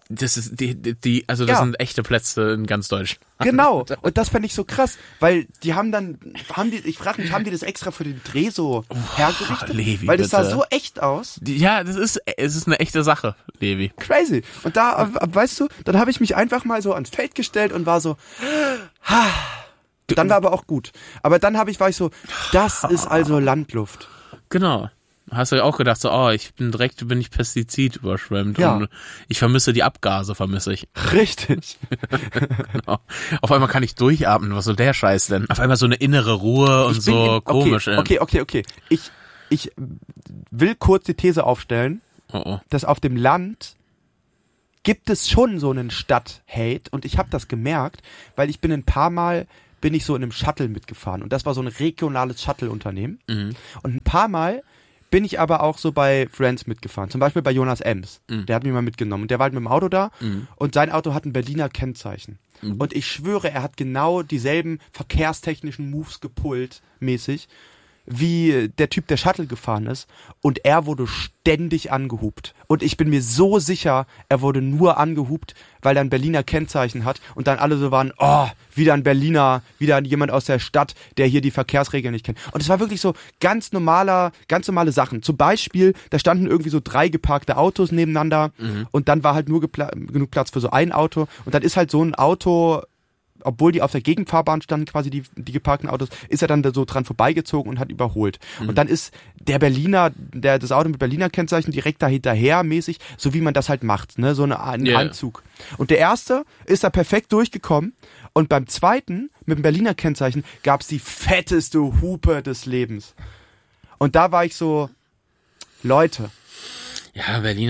Das ist das Ja. sind echte Plätze in ganz Deutschland. Genau. Und das fand ich so krass, weil ich frage mich, haben die das extra für den Dreh so hergerichtet? Levi, weil das sah bitte. so echt aus. Ja, es ist eine echte Sache, Levi. Crazy. Und da, weißt du, dann habe ich mich einfach mal so ans Feld gestellt und war so, dann war aber auch gut. Aber dann war ich so, das ist also Landluft. Genau. Hast du ja auch gedacht, so, bin ich Pestizid überschwemmt Ja. und ich vermisse die Abgase, vermisse ich. Richtig. Genau. Auf einmal kann ich durchatmen, was soll der Scheiß denn? Auf einmal so eine innere Ruhe und so komisch. Okay. Ich will kurz die These aufstellen, Oh. dass auf dem Land gibt es schon so einen Stadt-Hate und ich habe das gemerkt, weil ich bin ein paar Mal so in einem Shuttle mitgefahren und das war so ein regionales Shuttle-Unternehmen und ein paar Mal bin ich aber auch so bei Friends mitgefahren, zum Beispiel bei Jonas Ems, der hat mich mal mitgenommen und der war halt mit dem Auto da und sein Auto hat ein Berliner Kennzeichen und ich schwöre, er hat genau dieselben verkehrstechnischen Moves gepullt, mäßig, wie der Typ, der Shuttle gefahren ist und er wurde ständig angehupt. Und ich bin mir so sicher, er wurde nur angehupt, weil er ein Berliner Kennzeichen hat und dann alle so waren, oh, wieder ein Berliner, wieder jemand aus der Stadt, der hier die Verkehrsregeln nicht kennt. Und es war wirklich so ganz normale Sachen. Zum Beispiel, da standen irgendwie so 3 geparkte Autos nebeneinander und dann war halt nur genug Platz für so ein Auto und dann ist halt so ein Auto, obwohl die auf der Gegenfahrbahn standen, quasi die geparkten Autos, ist er dann da so dran vorbeigezogen und hat überholt. Und dann ist der Berliner, das Auto mit Berliner Kennzeichen direkt da hinterher mäßig, so wie man das halt macht, ne, so ein Anzug. Und der erste ist da perfekt durchgekommen und beim zweiten, mit dem Berliner Kennzeichen, gab's die fetteste Hupe des Lebens. Und da war ich so, Leute. Ja, Berlin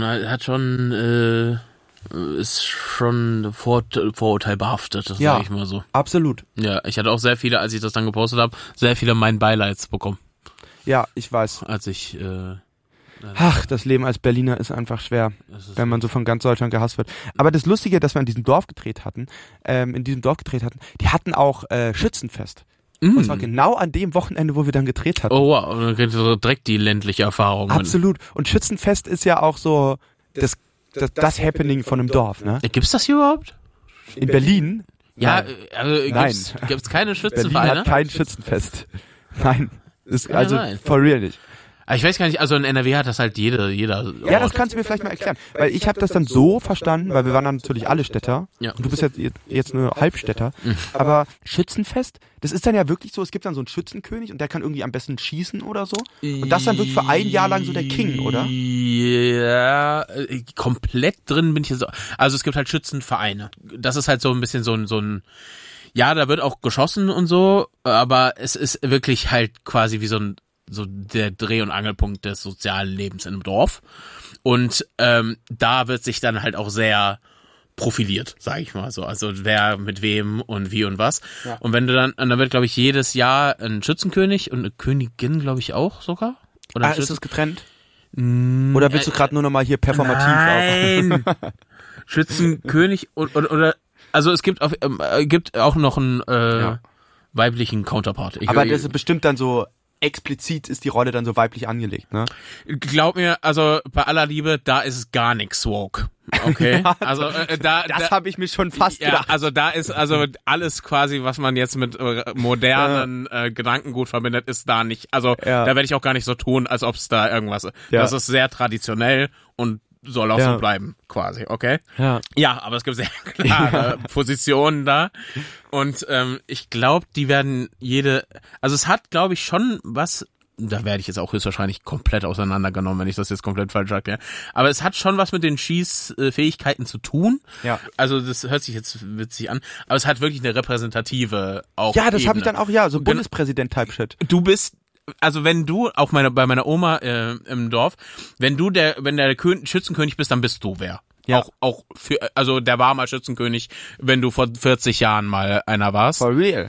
ist schon vorurteilbehaftet, sag ich mal so. Absolut. Ja, ich hatte auch sehr viele, als ich das dann gepostet habe, sehr viele mein Beileids bekommen. Ja, ich weiß. Als ich Ach, das Leben als Berliner ist einfach schwer, wenn man so von ganz Deutschland gehasst wird. Aber das Lustige, dass wir in diesem Dorf gedreht hatten, die hatten auch Schützenfest. Und zwar genau an dem Wochenende, wo wir dann gedreht hatten. Oh wow, und dann kriegst du direkt die ländliche Erfahrung. Absolut. Und Schützenfest ist ja auch so das Happening von einem Dorf, ne? Gibt's das hier überhaupt? In Berlin? Ja, Nein. also gibt's keine Berlin Schützenvereine? hat kein Schützenfest. Nein. Ist Kann also sein. for real nicht. Aber ich weiß gar nicht, also in NRW hat das halt jeder. Ja, das kannst du mir vielleicht mal erklären. Weil ich habe das dann so verstanden, weil wir waren dann natürlich alle Städter. Ja. Und du bist jetzt nur Halbstädter. Aber Schützenfest, das ist dann ja wirklich so, es gibt dann so einen Schützenkönig und der kann irgendwie am besten schießen oder so. Und das dann wirklich für ein Jahr lang so der King, oder? Ja, komplett drin bin ich jetzt. Also es gibt halt Schützenvereine. Das ist halt so ein bisschen so ein ja, da wird auch geschossen und so, aber es ist wirklich halt quasi wie so der Dreh- und Angelpunkt des sozialen Lebens in einem Dorf. Und da wird sich dann halt auch sehr profiliert, sage ich mal so. Also wer mit wem und wie und was. Ja. Und wenn du dann wird, glaube ich, jedes Jahr ein Schützenkönig und eine Königin, glaube ich, auch sogar. Oder ist das getrennt? Oder willst du gerade nur nochmal hier performativ Nein. Schützenkönig oder also es gibt auch noch einen weiblichen Counterpart. Aber das ist bestimmt dann so explizit ist die Rolle dann so weiblich angelegt, ne? Glaub mir, also bei aller Liebe, da ist gar nix woke. Okay, also das habe ich mir schon fast gedacht. Also da ist also alles quasi, was man jetzt mit modernen Gedankengut verbindet, ist da nicht. Also da werde ich auch gar nicht so tun, als ob es da irgendwas ist. Ja. Das ist sehr traditionell und soll auch so bleiben, quasi, okay? Ja, aber es gibt sehr klare Positionen da. Und ich glaube, die werden also es hat, glaube ich, schon was, da werde ich jetzt auch höchstwahrscheinlich komplett auseinandergenommen, wenn ich das jetzt komplett falsch sage, ja. Aber es hat schon was mit den Schießfähigkeiten zu tun. Ja. Also das hört sich jetzt witzig an, aber es hat wirklich eine repräsentative auch. Ja, das habe ich dann auch, so Bundespräsident-Type-Shit. Du bist also wenn du auch bei meiner Oma im Dorf, wenn der Schützenkönig bist, dann bist du wer. Ja. Auch also der war mal Schützenkönig, wenn du vor 40 Jahren mal einer warst. For real.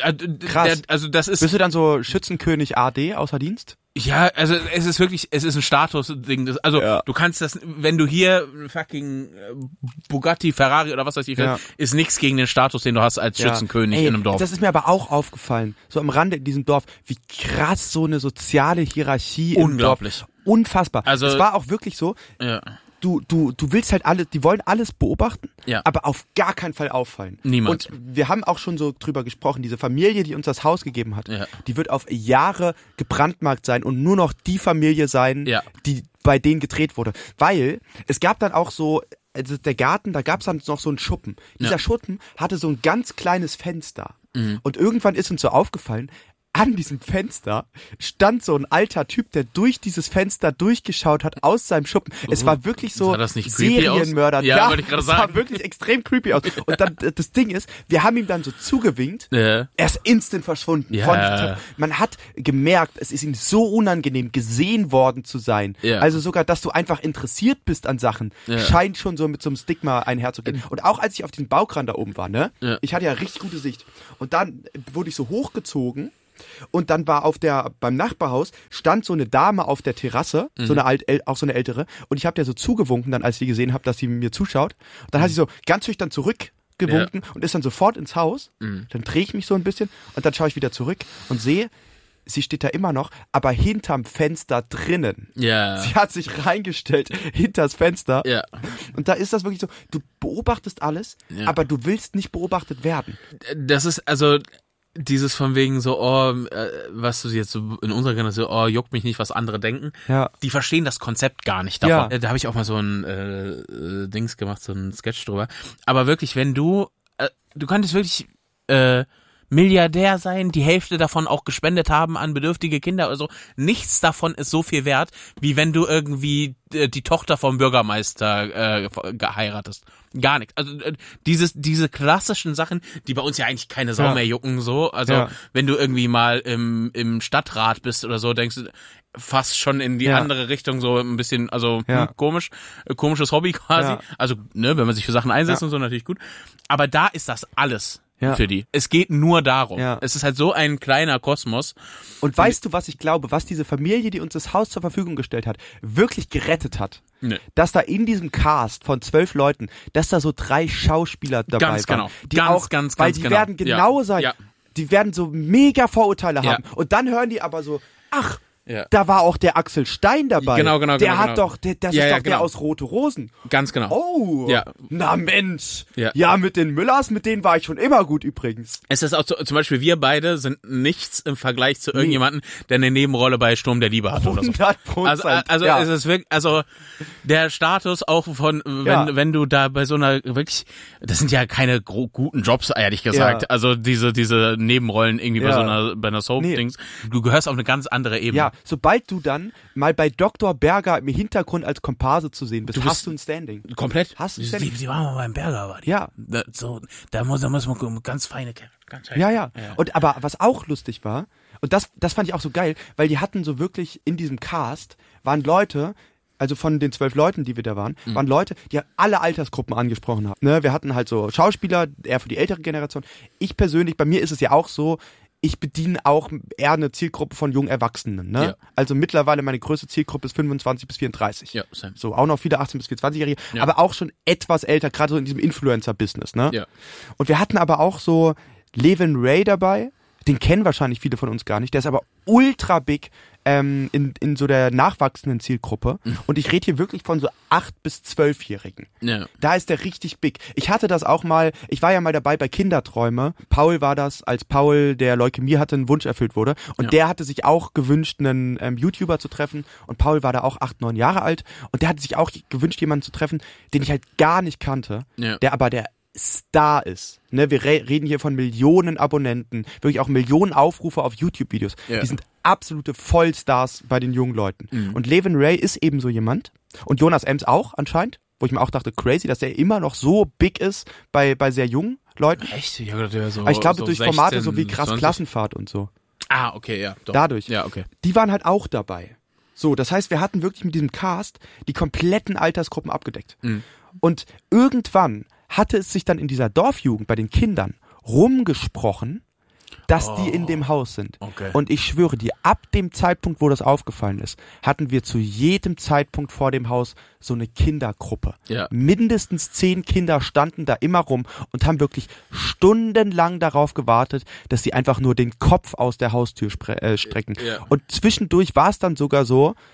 Krass. Also das ist. Bist du dann so Schützenkönig AD außer Dienst? Ja, also es ist ein Statusding. Also du kannst das, wenn du hier fucking Bugatti, Ferrari oder was weiß ich, ist nichts gegen den Status, den du hast als Schützenkönig in einem Dorf. Das ist mir aber auch aufgefallen, so am Rande in diesem Dorf, wie krass so eine soziale Hierarchie im Dorf. Unfassbar. Also es war auch wirklich so. Ja. du willst halt die wollen alles beobachten, Ja. aber auf gar keinen Fall auffallen. Niemals. Und wir haben auch schon so drüber gesprochen, diese Familie, die uns das Haus gegeben hat, Ja. die wird auf Jahre gebrandmarkt sein und nur noch die Familie sein, Ja. die bei denen gedreht wurde. Weil es gab dann auch so, also der Garten, da gab es dann noch so einen Schuppen. Dieser Schuppen hatte so ein ganz kleines Fenster. Und irgendwann ist uns so aufgefallen, an diesem Fenster stand so ein alter Typ, der durch dieses Fenster durchgeschaut hat aus seinem Schuppen. Es war wirklich so Sah das nicht creepy aus? Serienmörder. Ja, wollte ich gerade es sah sagen. wirklich extrem creepy aus. Und dann, das Ding ist, wir haben ihm dann so zugewinkt. Ja. Er ist instant verschwunden. Ja. Man hat gemerkt, es ist ihm so unangenehm, gesehen worden zu sein. Ja. Also sogar, dass du einfach interessiert bist an Sachen, scheint schon so mit so einem Stigma einherzugehen. Und auch als ich auf den Baukran da oben war, ne? Ja. Ich hatte ja richtig gute Sicht. Und dann wurde ich so hochgezogen. Und dann war beim Nachbarhaus stand so eine Dame auf der Terrasse, so eine auch so eine ältere, und ich habe der so zugewunken, dann als ich gesehen habe, dass sie mir zuschaut. Und dann hat sie so ganz schüchtern zurückgewunken und ist dann sofort ins Haus. Dann drehe ich mich so ein bisschen und dann schaue ich wieder zurück und sehe, sie steht da immer noch, aber hinterm Fenster drinnen. Ja. Sie hat sich reingestellt hinters Fenster. Ja. Und da ist das wirklich so, du beobachtest alles, aber du willst nicht beobachtet werden. Das ist also dieses von wegen so, was du jetzt so in unserer Generation, juckt mich nicht, was andere denken. Ja. Die verstehen das Konzept gar nicht davon. Ja. Da habe ich auch mal so ein Dings gemacht, so ein Sketch drüber. Aber wirklich, wenn du könntest wirklich Milliardär sein, die Hälfte davon auch gespendet haben an bedürftige Kinder oder so. Nichts davon ist so viel wert, wie wenn du irgendwie die Tochter vom Bürgermeister geheiratest. Gar nichts. Also diese klassischen Sachen, die bei uns ja eigentlich keine Sau mehr jucken, so. Also wenn du irgendwie mal im Stadtrat bist oder so, denkst du fast schon in die andere Richtung, so ein bisschen, also komisches Hobby quasi. Ja. Also, ne, wenn man sich für Sachen einsetzt und so, natürlich gut. Aber da ist das alles. Für die. Es geht nur darum. Ja. Es ist halt so ein kleiner Kosmos. Und weißt du, was ich glaube, was diese Familie, die uns das Haus zur Verfügung gestellt hat, wirklich gerettet hat? Nee. Dass da in diesem Cast von 12 Leuten, dass da so 3 Schauspieler dabei ganz waren. Genau. Die weil die werden genau sein. Ja. Die werden so mega Vorurteile haben. Und dann hören die aber so, ach, da war auch der Axel Stein dabei. Genau. Der hat doch, das ist doch der aus Rote Rosen. Ganz genau. Oh, na Mensch. Ja, mit den Müllers, mit denen war ich schon immer gut übrigens. Es ist auch so, zum Beispiel wir beide sind nichts im Vergleich zu irgendjemandem, der eine Nebenrolle bei Sturm der Liebe hat oder so. 100%. Also es ist wirklich, also der Status auch von, wenn du da bei so einer wirklich, das sind ja keine guten Jobs, ehrlich gesagt. Ja. Also diese Nebenrollen irgendwie bei einer Soap-Dings. Du gehörst auf eine ganz andere Ebene. Ja. Sobald du dann mal bei Dr. Berger im Hintergrund als Komparse zu sehen bist, hast du ein Standing. Komplett? Hast du ein Standing. Sie waren mal beim Berger, war die. Ja. Da muss man ganz feine ganz feine. Ja. Und aber was auch lustig war, und das fand ich auch so geil, weil die hatten so wirklich in diesem Cast, waren Leute, also von den 12 Leuten, die wir da waren, waren Leute, die alle Altersgruppen angesprochen haben. Ne? Wir hatten halt so Schauspieler, eher für die ältere Generation. Ich persönlich, bei mir ist es ja auch so, ich bediene auch eher eine Zielgruppe von jungen Erwachsenen. Ne? Ja. Also mittlerweile meine größte Zielgruppe ist 25 bis 34. Ja, same. So, auch noch viele 18 bis 24-Jährige, aber auch schon etwas älter, gerade so in diesem Influencer-Business. Ne? Ja. Und wir hatten aber auch so Levin Ray dabei, den kennen wahrscheinlich viele von uns gar nicht, der ist aber ultra big in so der nachwachsenden Zielgruppe. Und ich rede hier wirklich von so 8- bis 12-Jährigen. Ja. Da ist der richtig big. Ich hatte das auch mal, ich war ja mal dabei bei Kinderträume. Paul war das, als Paul, der Leukämie hatte, ein Wunsch erfüllt wurde. Und der hatte sich auch gewünscht, einen YouTuber zu treffen. Und Paul war da auch 8, 9 Jahre alt. Und der hatte sich auch gewünscht, jemanden zu treffen, den ich halt gar nicht kannte. Ja. Der aber der Star ist. Ne, wir reden hier von Millionen Abonnenten, wirklich auch Millionen Aufrufe auf YouTube-Videos. Ja. Die sind absolute Vollstars bei den jungen Leuten. Mhm. Und Levin Ray ist eben so jemand. Und Jonas Ems auch anscheinend, wo ich mir auch dachte, crazy, dass der immer noch so big ist bei sehr jungen Leuten. Echt? Ja, der so, aber ich glaube, so durch 16, Formate so wie krass 20. Klassenfahrt und so. Ah, okay, ja. Doch. Dadurch. Ja, okay. Die waren halt auch dabei. So, das heißt, wir hatten wirklich mit diesem Cast die kompletten Altersgruppen abgedeckt. Mhm. Und irgendwann hatte es sich dann in dieser Dorfjugend bei den Kindern rumgesprochen, dass die in dem Haus sind. Okay. Und ich schwöre dir, ab dem Zeitpunkt, wo das aufgefallen ist, hatten wir zu jedem Zeitpunkt vor dem Haus so eine Kindergruppe. Ja. Mindestens 10 Kinder standen da immer rum und haben wirklich stundenlang darauf gewartet, dass sie einfach nur den Kopf aus der Haustür strecken. Ja. Und zwischendurch war es dann sogar so,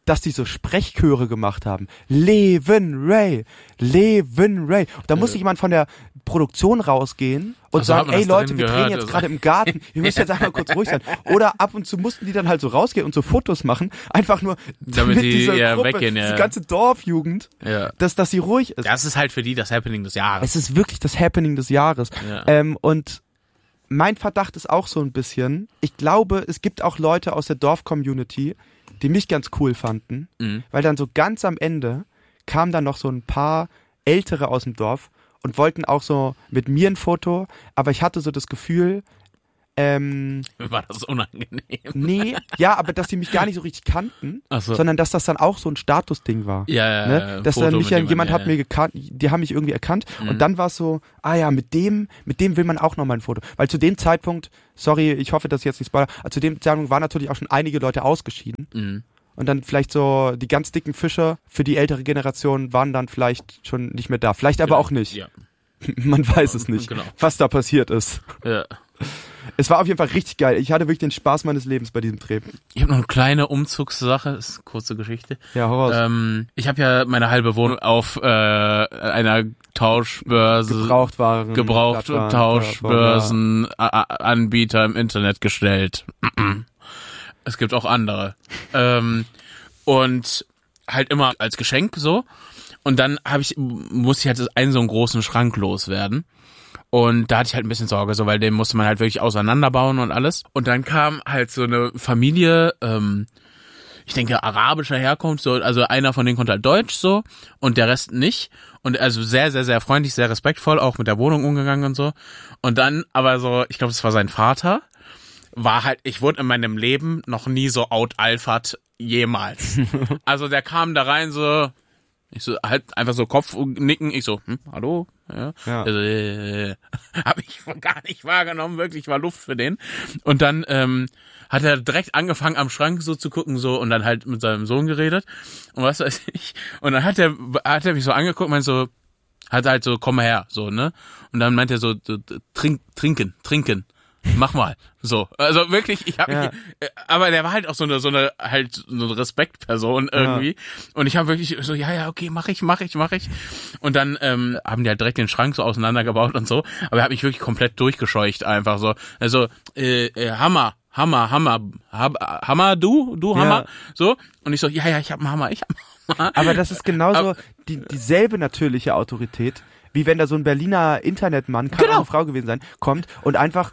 dass die so Sprechchöre gemacht haben. Leven Ray. Und da musste jemand von der Produktion rausgehen und sagen, ey Leute, wir drehen jetzt gerade im Garten, ihr müsst jetzt einmal kurz ruhig sein. Oder ab und zu mussten die dann halt so rausgehen und so Fotos machen, einfach nur damit die dieser Gruppe, weggehen, diese ganze Dorfjugend, dass sie ruhig ist. Das ist halt für die das Happening des Jahres. Es ist wirklich das Happening des Jahres. Ja. Und mein Verdacht ist auch so ein bisschen, ich glaube, es gibt auch Leute aus der Dorf-Community, die mich ganz cool fanden, weil dann so ganz am Ende kamen dann noch so ein paar Ältere aus dem Dorf und wollten auch so mit mir ein Foto, aber ich hatte so das Gefühl, war das unangenehm? Nee, ja, aber dass die mich gar nicht so richtig kannten, sondern dass das dann auch so ein Statusding war. Ja, ne? Dass dann nicht jemand hat mir gekannt, die haben mich irgendwie erkannt und dann war es so, mit dem will man auch noch mal ein Foto. Weil zu dem Zeitpunkt, sorry, ich hoffe, dass ich jetzt nicht spoilere, zu dem Zeitpunkt waren natürlich auch schon einige Leute ausgeschieden. Und dann vielleicht so die ganz dicken Fische für die ältere Generation waren dann vielleicht schon nicht mehr da. Vielleicht aber auch nicht. Ja. Man weiß es nicht, was da passiert ist. Ja. Es war auf jeden Fall richtig geil. Ich hatte wirklich den Spaß meines Lebens bei diesem Dreh. Ich habe noch eine kleine Umzugssache, das ist eine kurze Geschichte. Ja, hau raus. Ich habe ja meine halbe Wohnung auf einer Tauschbörse, Tauschbörsenanbieter im Internet gestellt. Es gibt auch andere. Und halt immer als Geschenk so. Und dann musste ich halt einen so einen großen Schrank loswerden. Und da hatte ich halt ein bisschen Sorge, so, weil den musste man halt wirklich auseinanderbauen und alles. Und dann kam halt so eine Familie, ich denke arabischer Herkunft, so, also einer von denen konnte halt Deutsch so und der Rest nicht. Und also sehr, sehr, sehr freundlich, sehr respektvoll, auch mit der Wohnung umgegangen und so. Und dann aber so, ich glaube, das war sein Vater, ich wurde in meinem Leben noch nie so out-alphert jemals. Also der kam da rein so, ich so halt einfach so Kopfnicken, ich so, hallo? Ja. Also, hab ich gar nicht wahrgenommen, wirklich war Luft für den. Und dann hat er direkt angefangen am Schrank so zu gucken so und dann halt mit seinem Sohn geredet und was weiß ich. Und dann hat er mich so angeguckt, meint so, hat halt so, komm mal her, so, ne? Und dann meint er so, trinken. Mach mal. So. Also wirklich, aber der war halt auch so eine Respektperson irgendwie. Ja. Und ich habe wirklich so, okay, mach ich. Und dann haben die halt direkt den Schrank so auseinandergebaut und so. Aber er hat mich wirklich komplett durchgescheucht einfach so. Also, Hammer, du Hammer. So. Und ich so, ich hab einen Hammer. Aber das ist genauso dieselbe natürliche Autorität, wie wenn da so ein Berliner Internetmann, kann auch eine Frau gewesen sein, kommt und einfach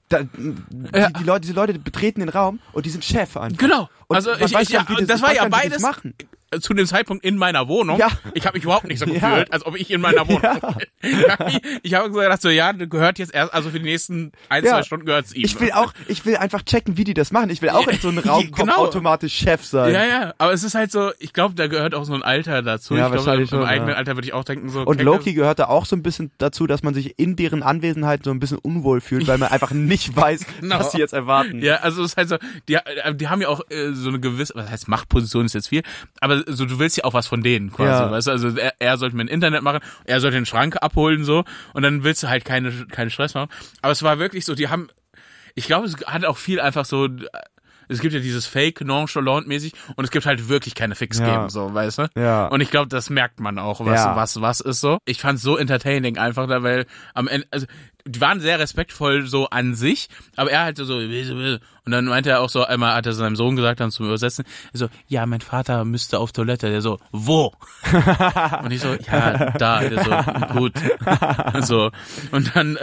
diese Leute betreten den Raum und die sind Chef einfach. Genau. Und also das war ja beides zu dem Zeitpunkt in meiner Wohnung. Ja. Ich habe mich überhaupt nicht so gefühlt, als ob ich in meiner Wohnung bin. Ich habe gesagt, so, gehört jetzt erst, also für die nächsten 1-2 Stunden gehört's ihm. Ich will einfach checken, wie die das machen. Ich will auch in so einen Raum automatisch Chef sein. Ja, aber es ist halt so, ich glaube, da gehört auch so ein Alter dazu. Ja, ich glaube, im eigenen Alter würde ich auch denken, so. Und Loki gehört da auch so ein bisschen dazu, dass man sich in deren Anwesenheit so ein bisschen unwohl fühlt, weil man einfach nicht weiß, was sie jetzt erwarten. Ja, also es ist halt so, die haben ja auch so eine gewisse, was heißt Machtposition ist jetzt viel, aber so, du willst ja auch was von denen quasi, weißt du, also er sollte mir ein Internet machen, er sollte den Schrank abholen so und dann willst du halt keinen Stress machen, aber es war wirklich so, ich glaube, es hat auch viel einfach so, es gibt ja dieses Fake, nonchalant mäßig und es gibt halt wirklich keine Fix-Games, so, weißt du? Ja. Und ich glaube, das merkt man auch, was ist so. Ich fand's so entertaining einfach da, weil am Ende, also die waren sehr respektvoll so an sich, aber er halt so, und dann meinte er auch so, einmal hat er seinem Sohn gesagt, dann zum Übersetzen, so, ja, mein Vater müsste auf Toilette, der so, wo? Und ich so, ja, da, der so, gut. So, und dann,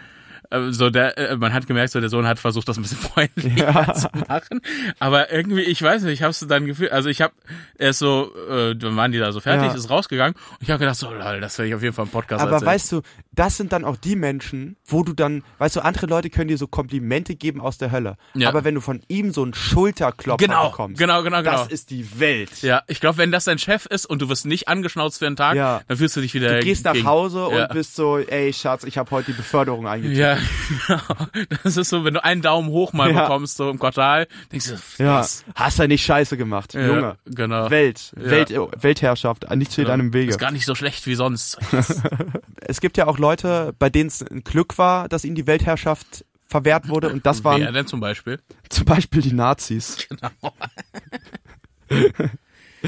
man hat gemerkt, so der Sohn hat versucht, das ein bisschen freundlicher zu machen, aber irgendwie, ich weiß nicht, ich hab's dann gefühlt, also dann waren die da so fertig, ist rausgegangen und ich habe gedacht, so, lol, das werde ich auf jeden Fall im Podcast aber erzählen. Weißt du, das sind dann auch die Menschen, wo du dann, weißt du, andere Leute können dir so Komplimente geben aus der Hölle, aber wenn du von ihm so einen Schulterklopfer bekommst, genau. Das ist die Welt. Ja, ich glaube, wenn das dein Chef ist und du wirst nicht angeschnauzt für einen Tag, dann fühlst du dich wieder. Du gehst nach Hause und bist so, ey Schatz, ich habe heute die Beförderung eingetippt. Ja, das ist so, wenn du einen Daumen hoch mal bekommst, so im Quartal, denkst du, was? Hast du nicht scheiße gemacht, Junge. Genau. Weltherrschaft, nicht zu deinem Wege. Ist gar nicht so schlecht wie sonst. Es gibt ja auch Leute, bei denen es ein Glück war, dass ihnen die Weltherrschaft verwehrt wurde und das waren... Wer denn zum Beispiel? Zum Beispiel die Nazis. Genau.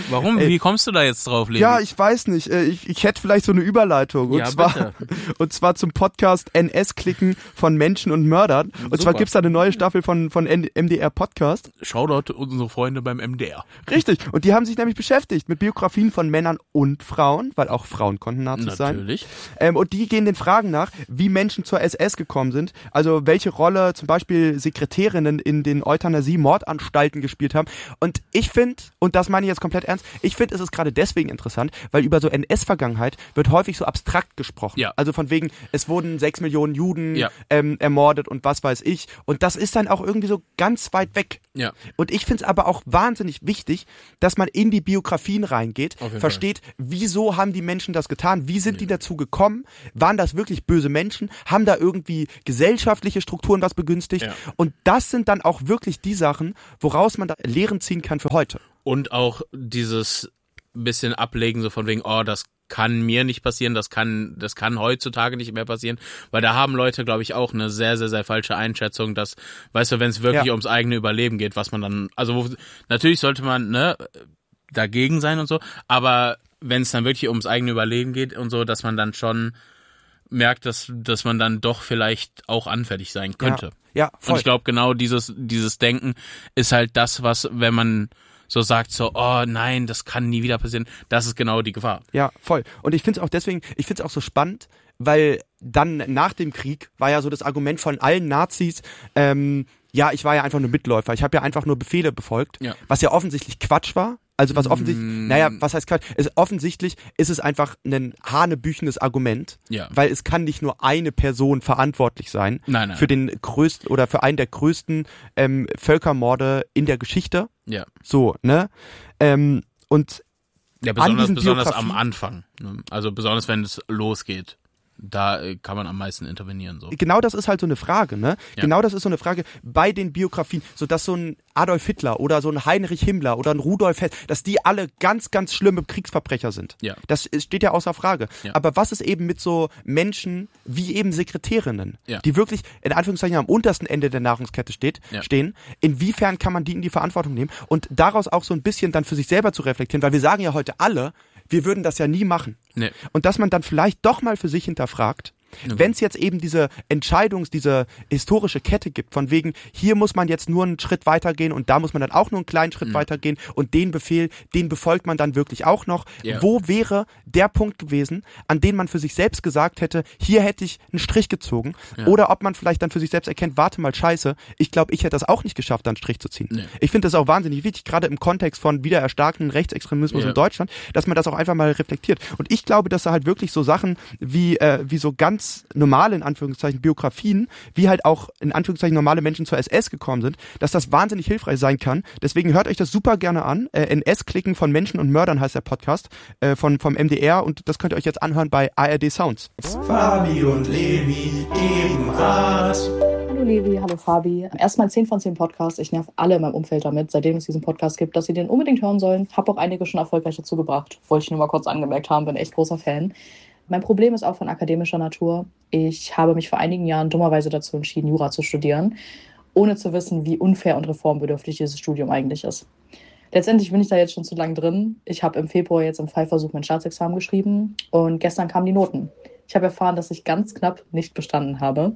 Warum? Wie kommst du da jetzt drauf, Levi? Ja, ich weiß nicht. Ich hätte vielleicht so eine Überleitung. Und zwar zum Podcast NS-Klicken von Menschen und Mördern. Und Super. zwar gibt's da eine neue Staffel von MDR Podcast. Shoutout unsere Freunde beim MDR. Richtig. Und die haben sich nämlich beschäftigt mit Biografien von Männern und Frauen, weil auch Frauen konnten Nazis sein. Natürlich. Und die gehen den Fragen nach, wie Menschen zur SS gekommen sind. Also welche Rolle zum Beispiel Sekretärinnen in den Euthanasie-Mordanstalten gespielt haben. Und ich finde, und das meine ich jetzt komplett ernst, ich finde, es ist gerade deswegen interessant, weil über so NS-Vergangenheit wird häufig so abstrakt gesprochen. Ja. Also von wegen, es wurden 6 Millionen Juden Ja. ermordet und was weiß ich. Und das ist dann auch irgendwie so ganz weit weg. Ja. Und ich finde es aber auch wahnsinnig wichtig, dass man in die Biografien reingeht, Auf jeden versteht, wieso haben die Menschen das getan, wie sind die dazu gekommen, waren das wirklich böse Menschen, haben da irgendwie gesellschaftliche Strukturen was begünstigt. Ja. Und das sind dann auch wirklich die Sachen, woraus man da Lehren ziehen kann für heute. Und auch dieses bisschen Ablegen, so von wegen, oh, das kann mir nicht passieren, das kann heutzutage nicht mehr passieren, weil da haben Leute, glaube ich, auch eine sehr, sehr, sehr falsche Einschätzung, dass, weißt du, wenn es wirklich ums eigene Überleben geht, was man dann, also natürlich sollte man, dagegen sein und so, aber wenn es dann wirklich ums eigene Überleben geht und so, dass man dann schon merkt, dass man dann doch vielleicht auch anfällig sein könnte. Ja, voll. Und ich glaube, genau dieses Denken ist halt das, was, wenn man so sagt, so, oh nein, das kann nie wieder passieren, das ist genau die Gefahr. Ja, voll. Und ich finde es auch deswegen, ich finde es auch so spannend, weil dann nach dem Krieg war ja so das Argument von allen Nazis, ja, ich war ja einfach nur Mitläufer, ich habe ja einfach nur Befehle befolgt, was ja offensichtlich Quatsch war. Also was offensichtlich, was heißt Quatsch? Offensichtlich ist es einfach ein hanebüchendes Argument, weil es kann nicht nur eine Person verantwortlich sein für den größten oder für einen der größten Völkermorde in der Geschichte. Ja. So, ne? Und ja, besonders am Anfang. Ne? Also besonders wenn es losgeht. Da kann man am meisten intervenieren. So. Genau das ist halt so eine Frage, ne? Ja. Genau das ist so eine Frage bei den Biografien, so dass so ein Adolf Hitler oder so ein Heinrich Himmler oder ein Rudolf Hess, dass die alle ganz, ganz schlimme Kriegsverbrecher sind. Ja. Das steht ja außer Frage. Ja. Aber was ist eben mit so Menschen wie eben Sekretärinnen, die wirklich in Anführungszeichen am untersten Ende der Nahrungskette stehen? Inwiefern kann man die in die Verantwortung nehmen und daraus auch so ein bisschen dann für sich selber zu reflektieren? Weil wir sagen ja heute alle, wir würden das ja nie machen. Nee. Und dass man dann vielleicht doch mal für sich hinterfragt, wenn es jetzt eben diese historische Kette gibt, von wegen, hier muss man jetzt nur einen Schritt weitergehen und da muss man dann auch nur einen kleinen Schritt weitergehen und den Befehl, den befolgt man dann wirklich auch noch. Ja. Wo wäre der Punkt gewesen, an dem man für sich selbst gesagt hätte, hier hätte ich einen Strich gezogen? Ja. Oder ob man vielleicht dann für sich selbst erkennt, warte mal, scheiße, ich glaube, ich hätte das auch nicht geschafft, da einen Strich zu ziehen. Nee. Ich finde das auch wahnsinnig wichtig, gerade im Kontext von wieder erstarkenden Rechtsextremismus in Deutschland, dass man das auch einfach mal reflektiert. Und ich glaube, dass da halt wirklich so Sachen wie so ganz normale, in Anführungszeichen, Biografien, wie halt auch, in Anführungszeichen, normale Menschen zur SS gekommen sind, dass das wahnsinnig hilfreich sein kann. Deswegen hört euch das super gerne an. NS-Klicken von Menschen und Mördern heißt der Podcast vom MDR und das könnt ihr euch jetzt anhören bei ARD Sounds. Fabi und Levi geben Rat. Hallo Levi, hallo Fabi. Erstmal 10 von 10 Podcasts. Ich nerv alle in meinem Umfeld damit, seitdem es diesen Podcast gibt, dass sie den unbedingt hören sollen. Hab auch einige schon erfolgreich dazu gebracht. Wollte ich nur mal kurz angemerkt haben, bin echt großer Fan. Mein Problem ist auch von akademischer Natur. Ich habe mich vor einigen Jahren dummerweise dazu entschieden, Jura zu studieren, ohne zu wissen, wie unfair und reformbedürftig dieses Studium eigentlich ist. Letztendlich bin ich da jetzt schon zu lang drin. Ich habe im Februar jetzt im Fallversuch mein Staatsexamen geschrieben und gestern kamen die Noten. Ich habe erfahren, dass ich ganz knapp nicht bestanden habe.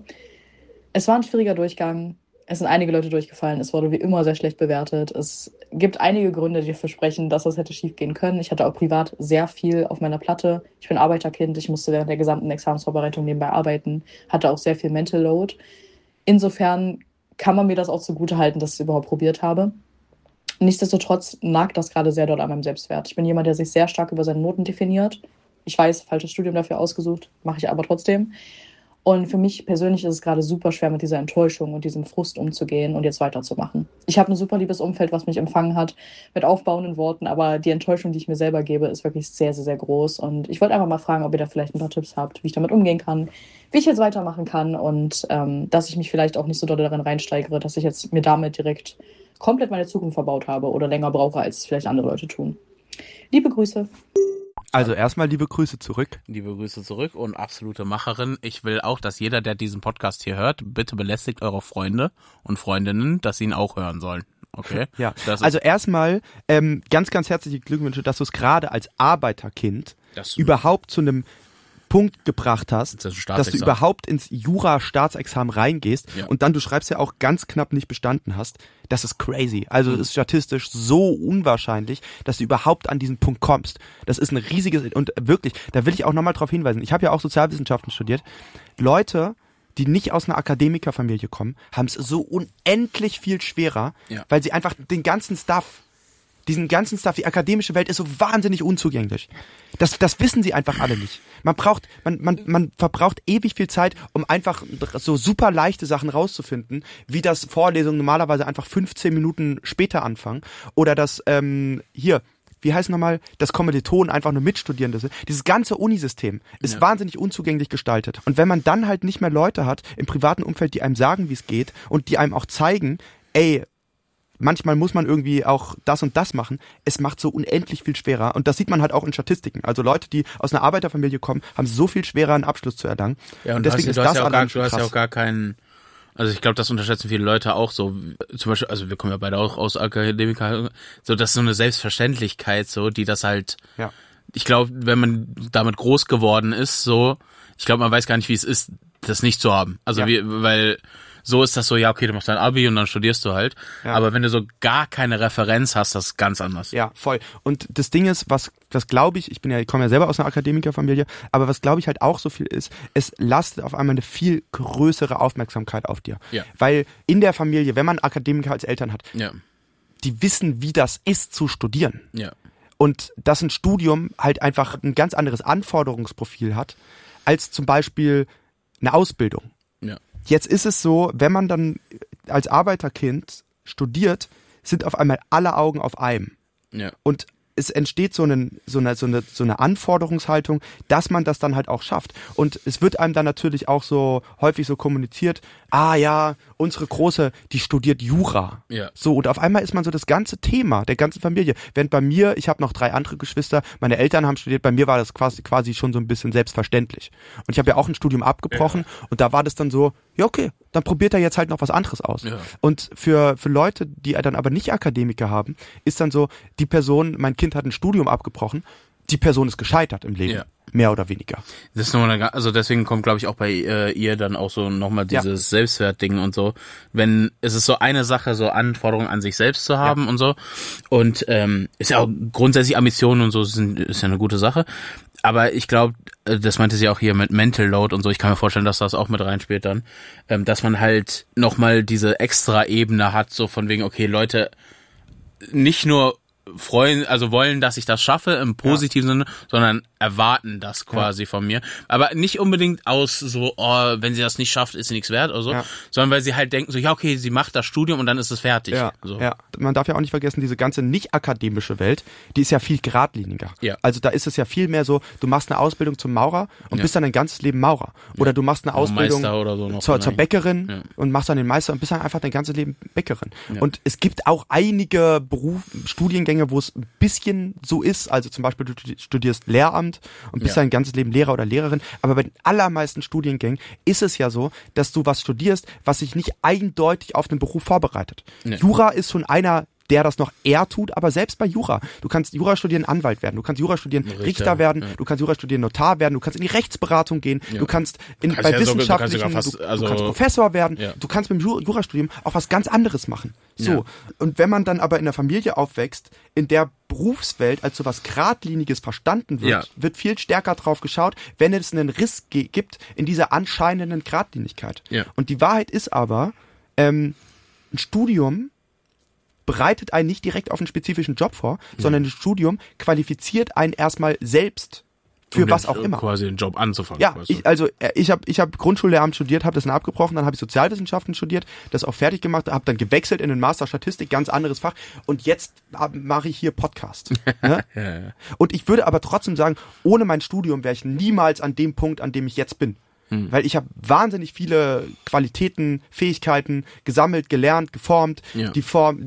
Es war ein schwieriger Durchgang. Es sind einige Leute durchgefallen. Es wurde wie immer sehr schlecht bewertet. Es gibt einige Gründe, die dafür sprechen, dass das hätte schief gehen können. Ich hatte auch privat sehr viel auf meiner Platte. Ich bin Arbeiterkind. Ich musste während der gesamten Examensvorbereitung nebenbei arbeiten. Hatte auch sehr viel Mental Load. Insofern kann man mir das auch zugute halten, dass ich es überhaupt probiert habe. Nichtsdestotrotz nagt das gerade sehr doll an meinem Selbstwert. Ich bin jemand, der sich sehr stark über seine Noten definiert. Ich weiß, falsches Studium dafür ausgesucht, mache ich aber trotzdem. Und für mich persönlich ist es gerade super schwer, mit dieser Enttäuschung und diesem Frust umzugehen und jetzt weiterzumachen. Ich habe ein super liebes Umfeld, was mich empfangen hat, mit aufbauenden Worten, aber die Enttäuschung, die ich mir selber gebe, ist wirklich sehr, sehr, sehr groß. Und ich wollte einfach mal fragen, ob ihr da vielleicht ein paar Tipps habt, wie ich damit umgehen kann, wie ich jetzt weitermachen kann und dass ich mich vielleicht auch nicht so doll darin reinsteigere, dass ich jetzt mir damit direkt komplett meine Zukunft verbaut habe oder länger brauche, als es vielleicht andere Leute tun. Liebe Grüße. Also erstmal liebe Grüße zurück. Liebe Grüße zurück und absolute Macherin. Ich will auch, dass jeder, der diesen Podcast hier hört, bitte belästigt eure Freunde und Freundinnen, dass sie ihn auch hören sollen. Okay. Ja, Das ist- also erstmal ganz, ganz herzliche Glückwünsche, dass du es gerade als Arbeiterkind Das- überhaupt zu einem Punkt gebracht hast, Das ist ein dass du Staatsexamen. überhaupt ins Jura-Staatsexamen reingehst Ja. und dann, du schreibst ja auch ganz knapp nicht bestanden hast. Das ist crazy. Also das ist statistisch so unwahrscheinlich, dass du überhaupt an diesen Punkt kommst. Das ist ein riesiges, und wirklich, da will ich auch nochmal drauf hinweisen. Ich habe ja auch Sozialwissenschaften studiert. Leute, die nicht aus einer Akademikerfamilie kommen, haben es so unendlich viel schwerer, Ja. weil sie einfach diesen ganzen Stuff, die akademische Welt ist so wahnsinnig unzugänglich. Das wissen sie einfach alle nicht. Man verbraucht ewig viel Zeit, um einfach so super leichte Sachen rauszufinden, wie das Vorlesungen normalerweise einfach 15 Minuten später anfangen. Oder das, wie heißt nochmal, das Kommilitonen einfach nur Mitstudierende sind. Dieses ganze Unisystem ist wahnsinnig unzugänglich gestaltet. Und wenn man dann halt nicht mehr Leute hat im privaten Umfeld, die einem sagen, wie es geht und die einem auch zeigen, ey, manchmal muss man irgendwie auch das und das machen. Es macht so unendlich viel schwerer. Und das sieht man halt auch in Statistiken. Also Leute, die aus einer Arbeiterfamilie kommen, haben so viel schwerer, einen Abschluss zu erlangen. Ja, und deswegen du hast ja allein auch schon krass. gar keinen, also ich glaube, das unterschätzen viele Leute auch so, zum Beispiel, also wir kommen ja beide auch aus Akademiker, so, das ist so eine Selbstverständlichkeit, so, die das halt, Ja. ich glaube, wenn man damit groß geworden ist, so, ich glaube, man weiß gar nicht, wie es ist, das nicht zu haben. Also Ja. weil so ist das so, ja, okay, du machst dein Abi und dann studierst du halt. Ja. Aber wenn du so gar keine Referenz hast, das ist ganz anders. Ja, voll. Und das Ding ist, was glaube ich komme ja selber aus einer Akademikerfamilie, aber was glaube ich halt auch so viel ist, es lastet auf einmal eine viel größere Aufmerksamkeit auf dir. Ja. Weil in der Familie, wenn man Akademiker als Eltern hat, Ja, die wissen, wie das ist zu studieren. ja, Und dass ein Studium halt einfach ein ganz anderes Anforderungsprofil hat, als zum Beispiel eine Ausbildung. ja. Jetzt ist es so, wenn man dann als Arbeiterkind studiert, sind auf einmal alle Augen auf einem. Ja. Und es entsteht so eine Anforderungshaltung, dass man das dann halt auch schafft. Und es wird einem dann natürlich auch so häufig so kommuniziert, ja, unsere Große, die studiert Jura. Ja. So, und auf einmal ist man so das ganze Thema der ganzen Familie. Während bei mir, ich habe noch 3 andere Geschwister, meine Eltern haben studiert, bei mir war das quasi schon so ein bisschen selbstverständlich. Und ich habe ja auch ein Studium abgebrochen und da war das dann so, ja okay, dann probiert er jetzt halt noch was anderes aus. Ja. Und für Leute, die dann aber nicht Akademiker haben, ist dann so, die Person, mein Kind hat ein Studium abgebrochen, die Person ist gescheitert im Leben. Ja. Mehr oder weniger. Das ist nochmal, also deswegen kommt, glaube ich, auch bei ihr dann auch so nochmal dieses Selbstwertding und so. Wenn, es ist so eine Sache, so Anforderungen an sich selbst zu haben und so. Und ist ja auch grundsätzlich Ambitionen und so ist ja eine gute Sache. Aber ich glaube, das meinte sie auch hier mit Mental Load und so, ich kann mir vorstellen, dass das auch mit reinspielt dann, dass man halt nochmal diese extra Ebene hat, so von wegen, okay, Leute, nicht nur wollen, dass ich das schaffe im positiven Sinne, sondern erwarten das quasi von mir. Aber nicht unbedingt aus so, wenn sie das nicht schafft, ist sie nichts wert oder so, sondern weil sie halt denken so, ja okay, sie macht das Studium und dann ist es fertig. Ja, so. ja. Man darf ja auch nicht vergessen, diese ganze nicht-akademische Welt, die ist ja viel geradliniger. Ja. Also da ist es ja viel mehr so, du machst eine Ausbildung zum Maurer und bist dann dein ganzes Leben Maurer. Oder du machst eine Ausbildung Meister oder so noch zur vielleicht. Bäckerin und machst dann den Meister und bist dann einfach dein ganzes Leben Bäckerin. Ja. Und es gibt auch einige Studiengänge, wo es ein bisschen so ist, also zum Beispiel du studierst Lehramt und bist dein ganzes Leben Lehrer oder Lehrerin, aber bei den allermeisten Studiengängen ist es ja so, dass du was studierst, was sich nicht eindeutig auf den Beruf vorbereitet. Nee. Jura ist schon einer, der das noch eher tut, aber selbst bei Jura. Du kannst Jura studieren, Anwalt werden, du kannst Jura studieren, Richter werden, du kannst Jura studieren, Notar werden, du kannst in die Rechtsberatung gehen, du kannst bei wissenschaftlichen, du kannst Professor werden, du kannst mit dem Jurastudium auch was ganz anderes machen. So. Ja. Und wenn man dann aber in einer Familie aufwächst, in der Berufswelt als so was Geradliniges verstanden wird, wird viel stärker drauf geschaut, wenn es einen Riss gibt in dieser anscheinenden Geradlinigkeit. Ja. Und die Wahrheit ist aber, ein Studium bereitet einen nicht direkt auf einen spezifischen Job vor, sondern ein Studium qualifiziert einen erstmal selbst für was auch immer. Quasi den Job anzufangen. Ja, weißt du? ich hab Grundschullehramt studiert, habe das dann abgebrochen, dann habe ich Sozialwissenschaften studiert, das auch fertig gemacht, habe dann gewechselt in den Master Statistik, ganz anderes Fach und jetzt mache ich hier Podcast. Ne? Ja. Und ich würde aber trotzdem sagen, ohne mein Studium wäre ich niemals an dem Punkt, an dem ich jetzt bin. Weil ich habe wahnsinnig viele Qualitäten, Fähigkeiten gesammelt, gelernt, geformt, Ja. die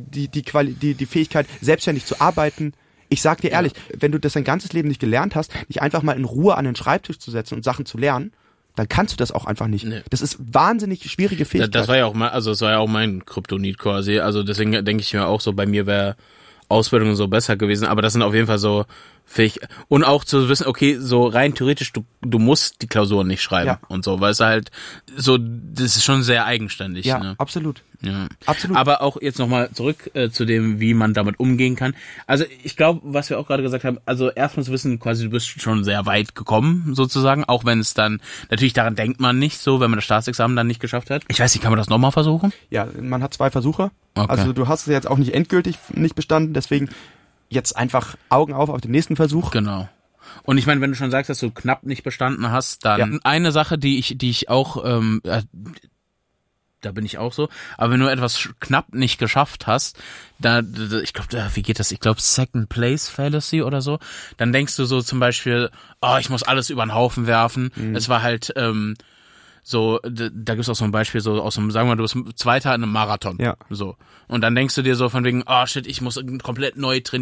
Fähigkeit, selbstständig zu arbeiten. Ich sag dir ehrlich, wenn du das dein ganzes Leben nicht gelernt hast, dich einfach mal in Ruhe an den Schreibtisch zu setzen und Sachen zu lernen, dann kannst du das auch einfach nicht. Nee. Das ist wahnsinnig schwierige Fähigkeit. Das war ja auch mein Kryptonit quasi. Also deswegen denke ich mir auch so, bei mir wäre Ausbildung so besser gewesen. Aber das sind auf jeden Fall so fähig. Und auch zu wissen, okay, so rein theoretisch, du musst die Klausuren nicht schreiben und so, weil es halt so, das ist schon sehr eigenständig. Ja, ne? absolut. Ja. Absolut. Aber auch jetzt nochmal zurück zu dem, wie man damit umgehen kann. Also ich glaube, was wir auch gerade gesagt haben, also erstmal zu wissen, quasi du bist schon sehr weit gekommen sozusagen, auch wenn es dann, natürlich daran denkt man nicht so, wenn man das Staatsexamen dann nicht geschafft hat. Ich weiß nicht, kann man das nochmal versuchen? Ja, man hat 2 Versuche. Okay. Also du hast es jetzt auch nicht endgültig nicht bestanden, deswegen jetzt einfach Augen auf den nächsten Versuch. Genau. Und ich meine, wenn du schon sagst, dass du knapp nicht bestanden hast, dann eine Sache, die ich auch, da bin ich auch so, aber wenn du etwas knapp nicht geschafft hast, ich glaube, wie geht das? Ich glaube, Second Place Fallacy oder so, dann denkst du so zum Beispiel, ich muss alles über den Haufen werfen. Es war halt, so, da gibt's auch so ein Beispiel, so aus dem, sagen wir mal, du bist Zweiter in einem Marathon. Ja. So. Und dann denkst du dir so von wegen, shit, ich muss komplett neu trainieren.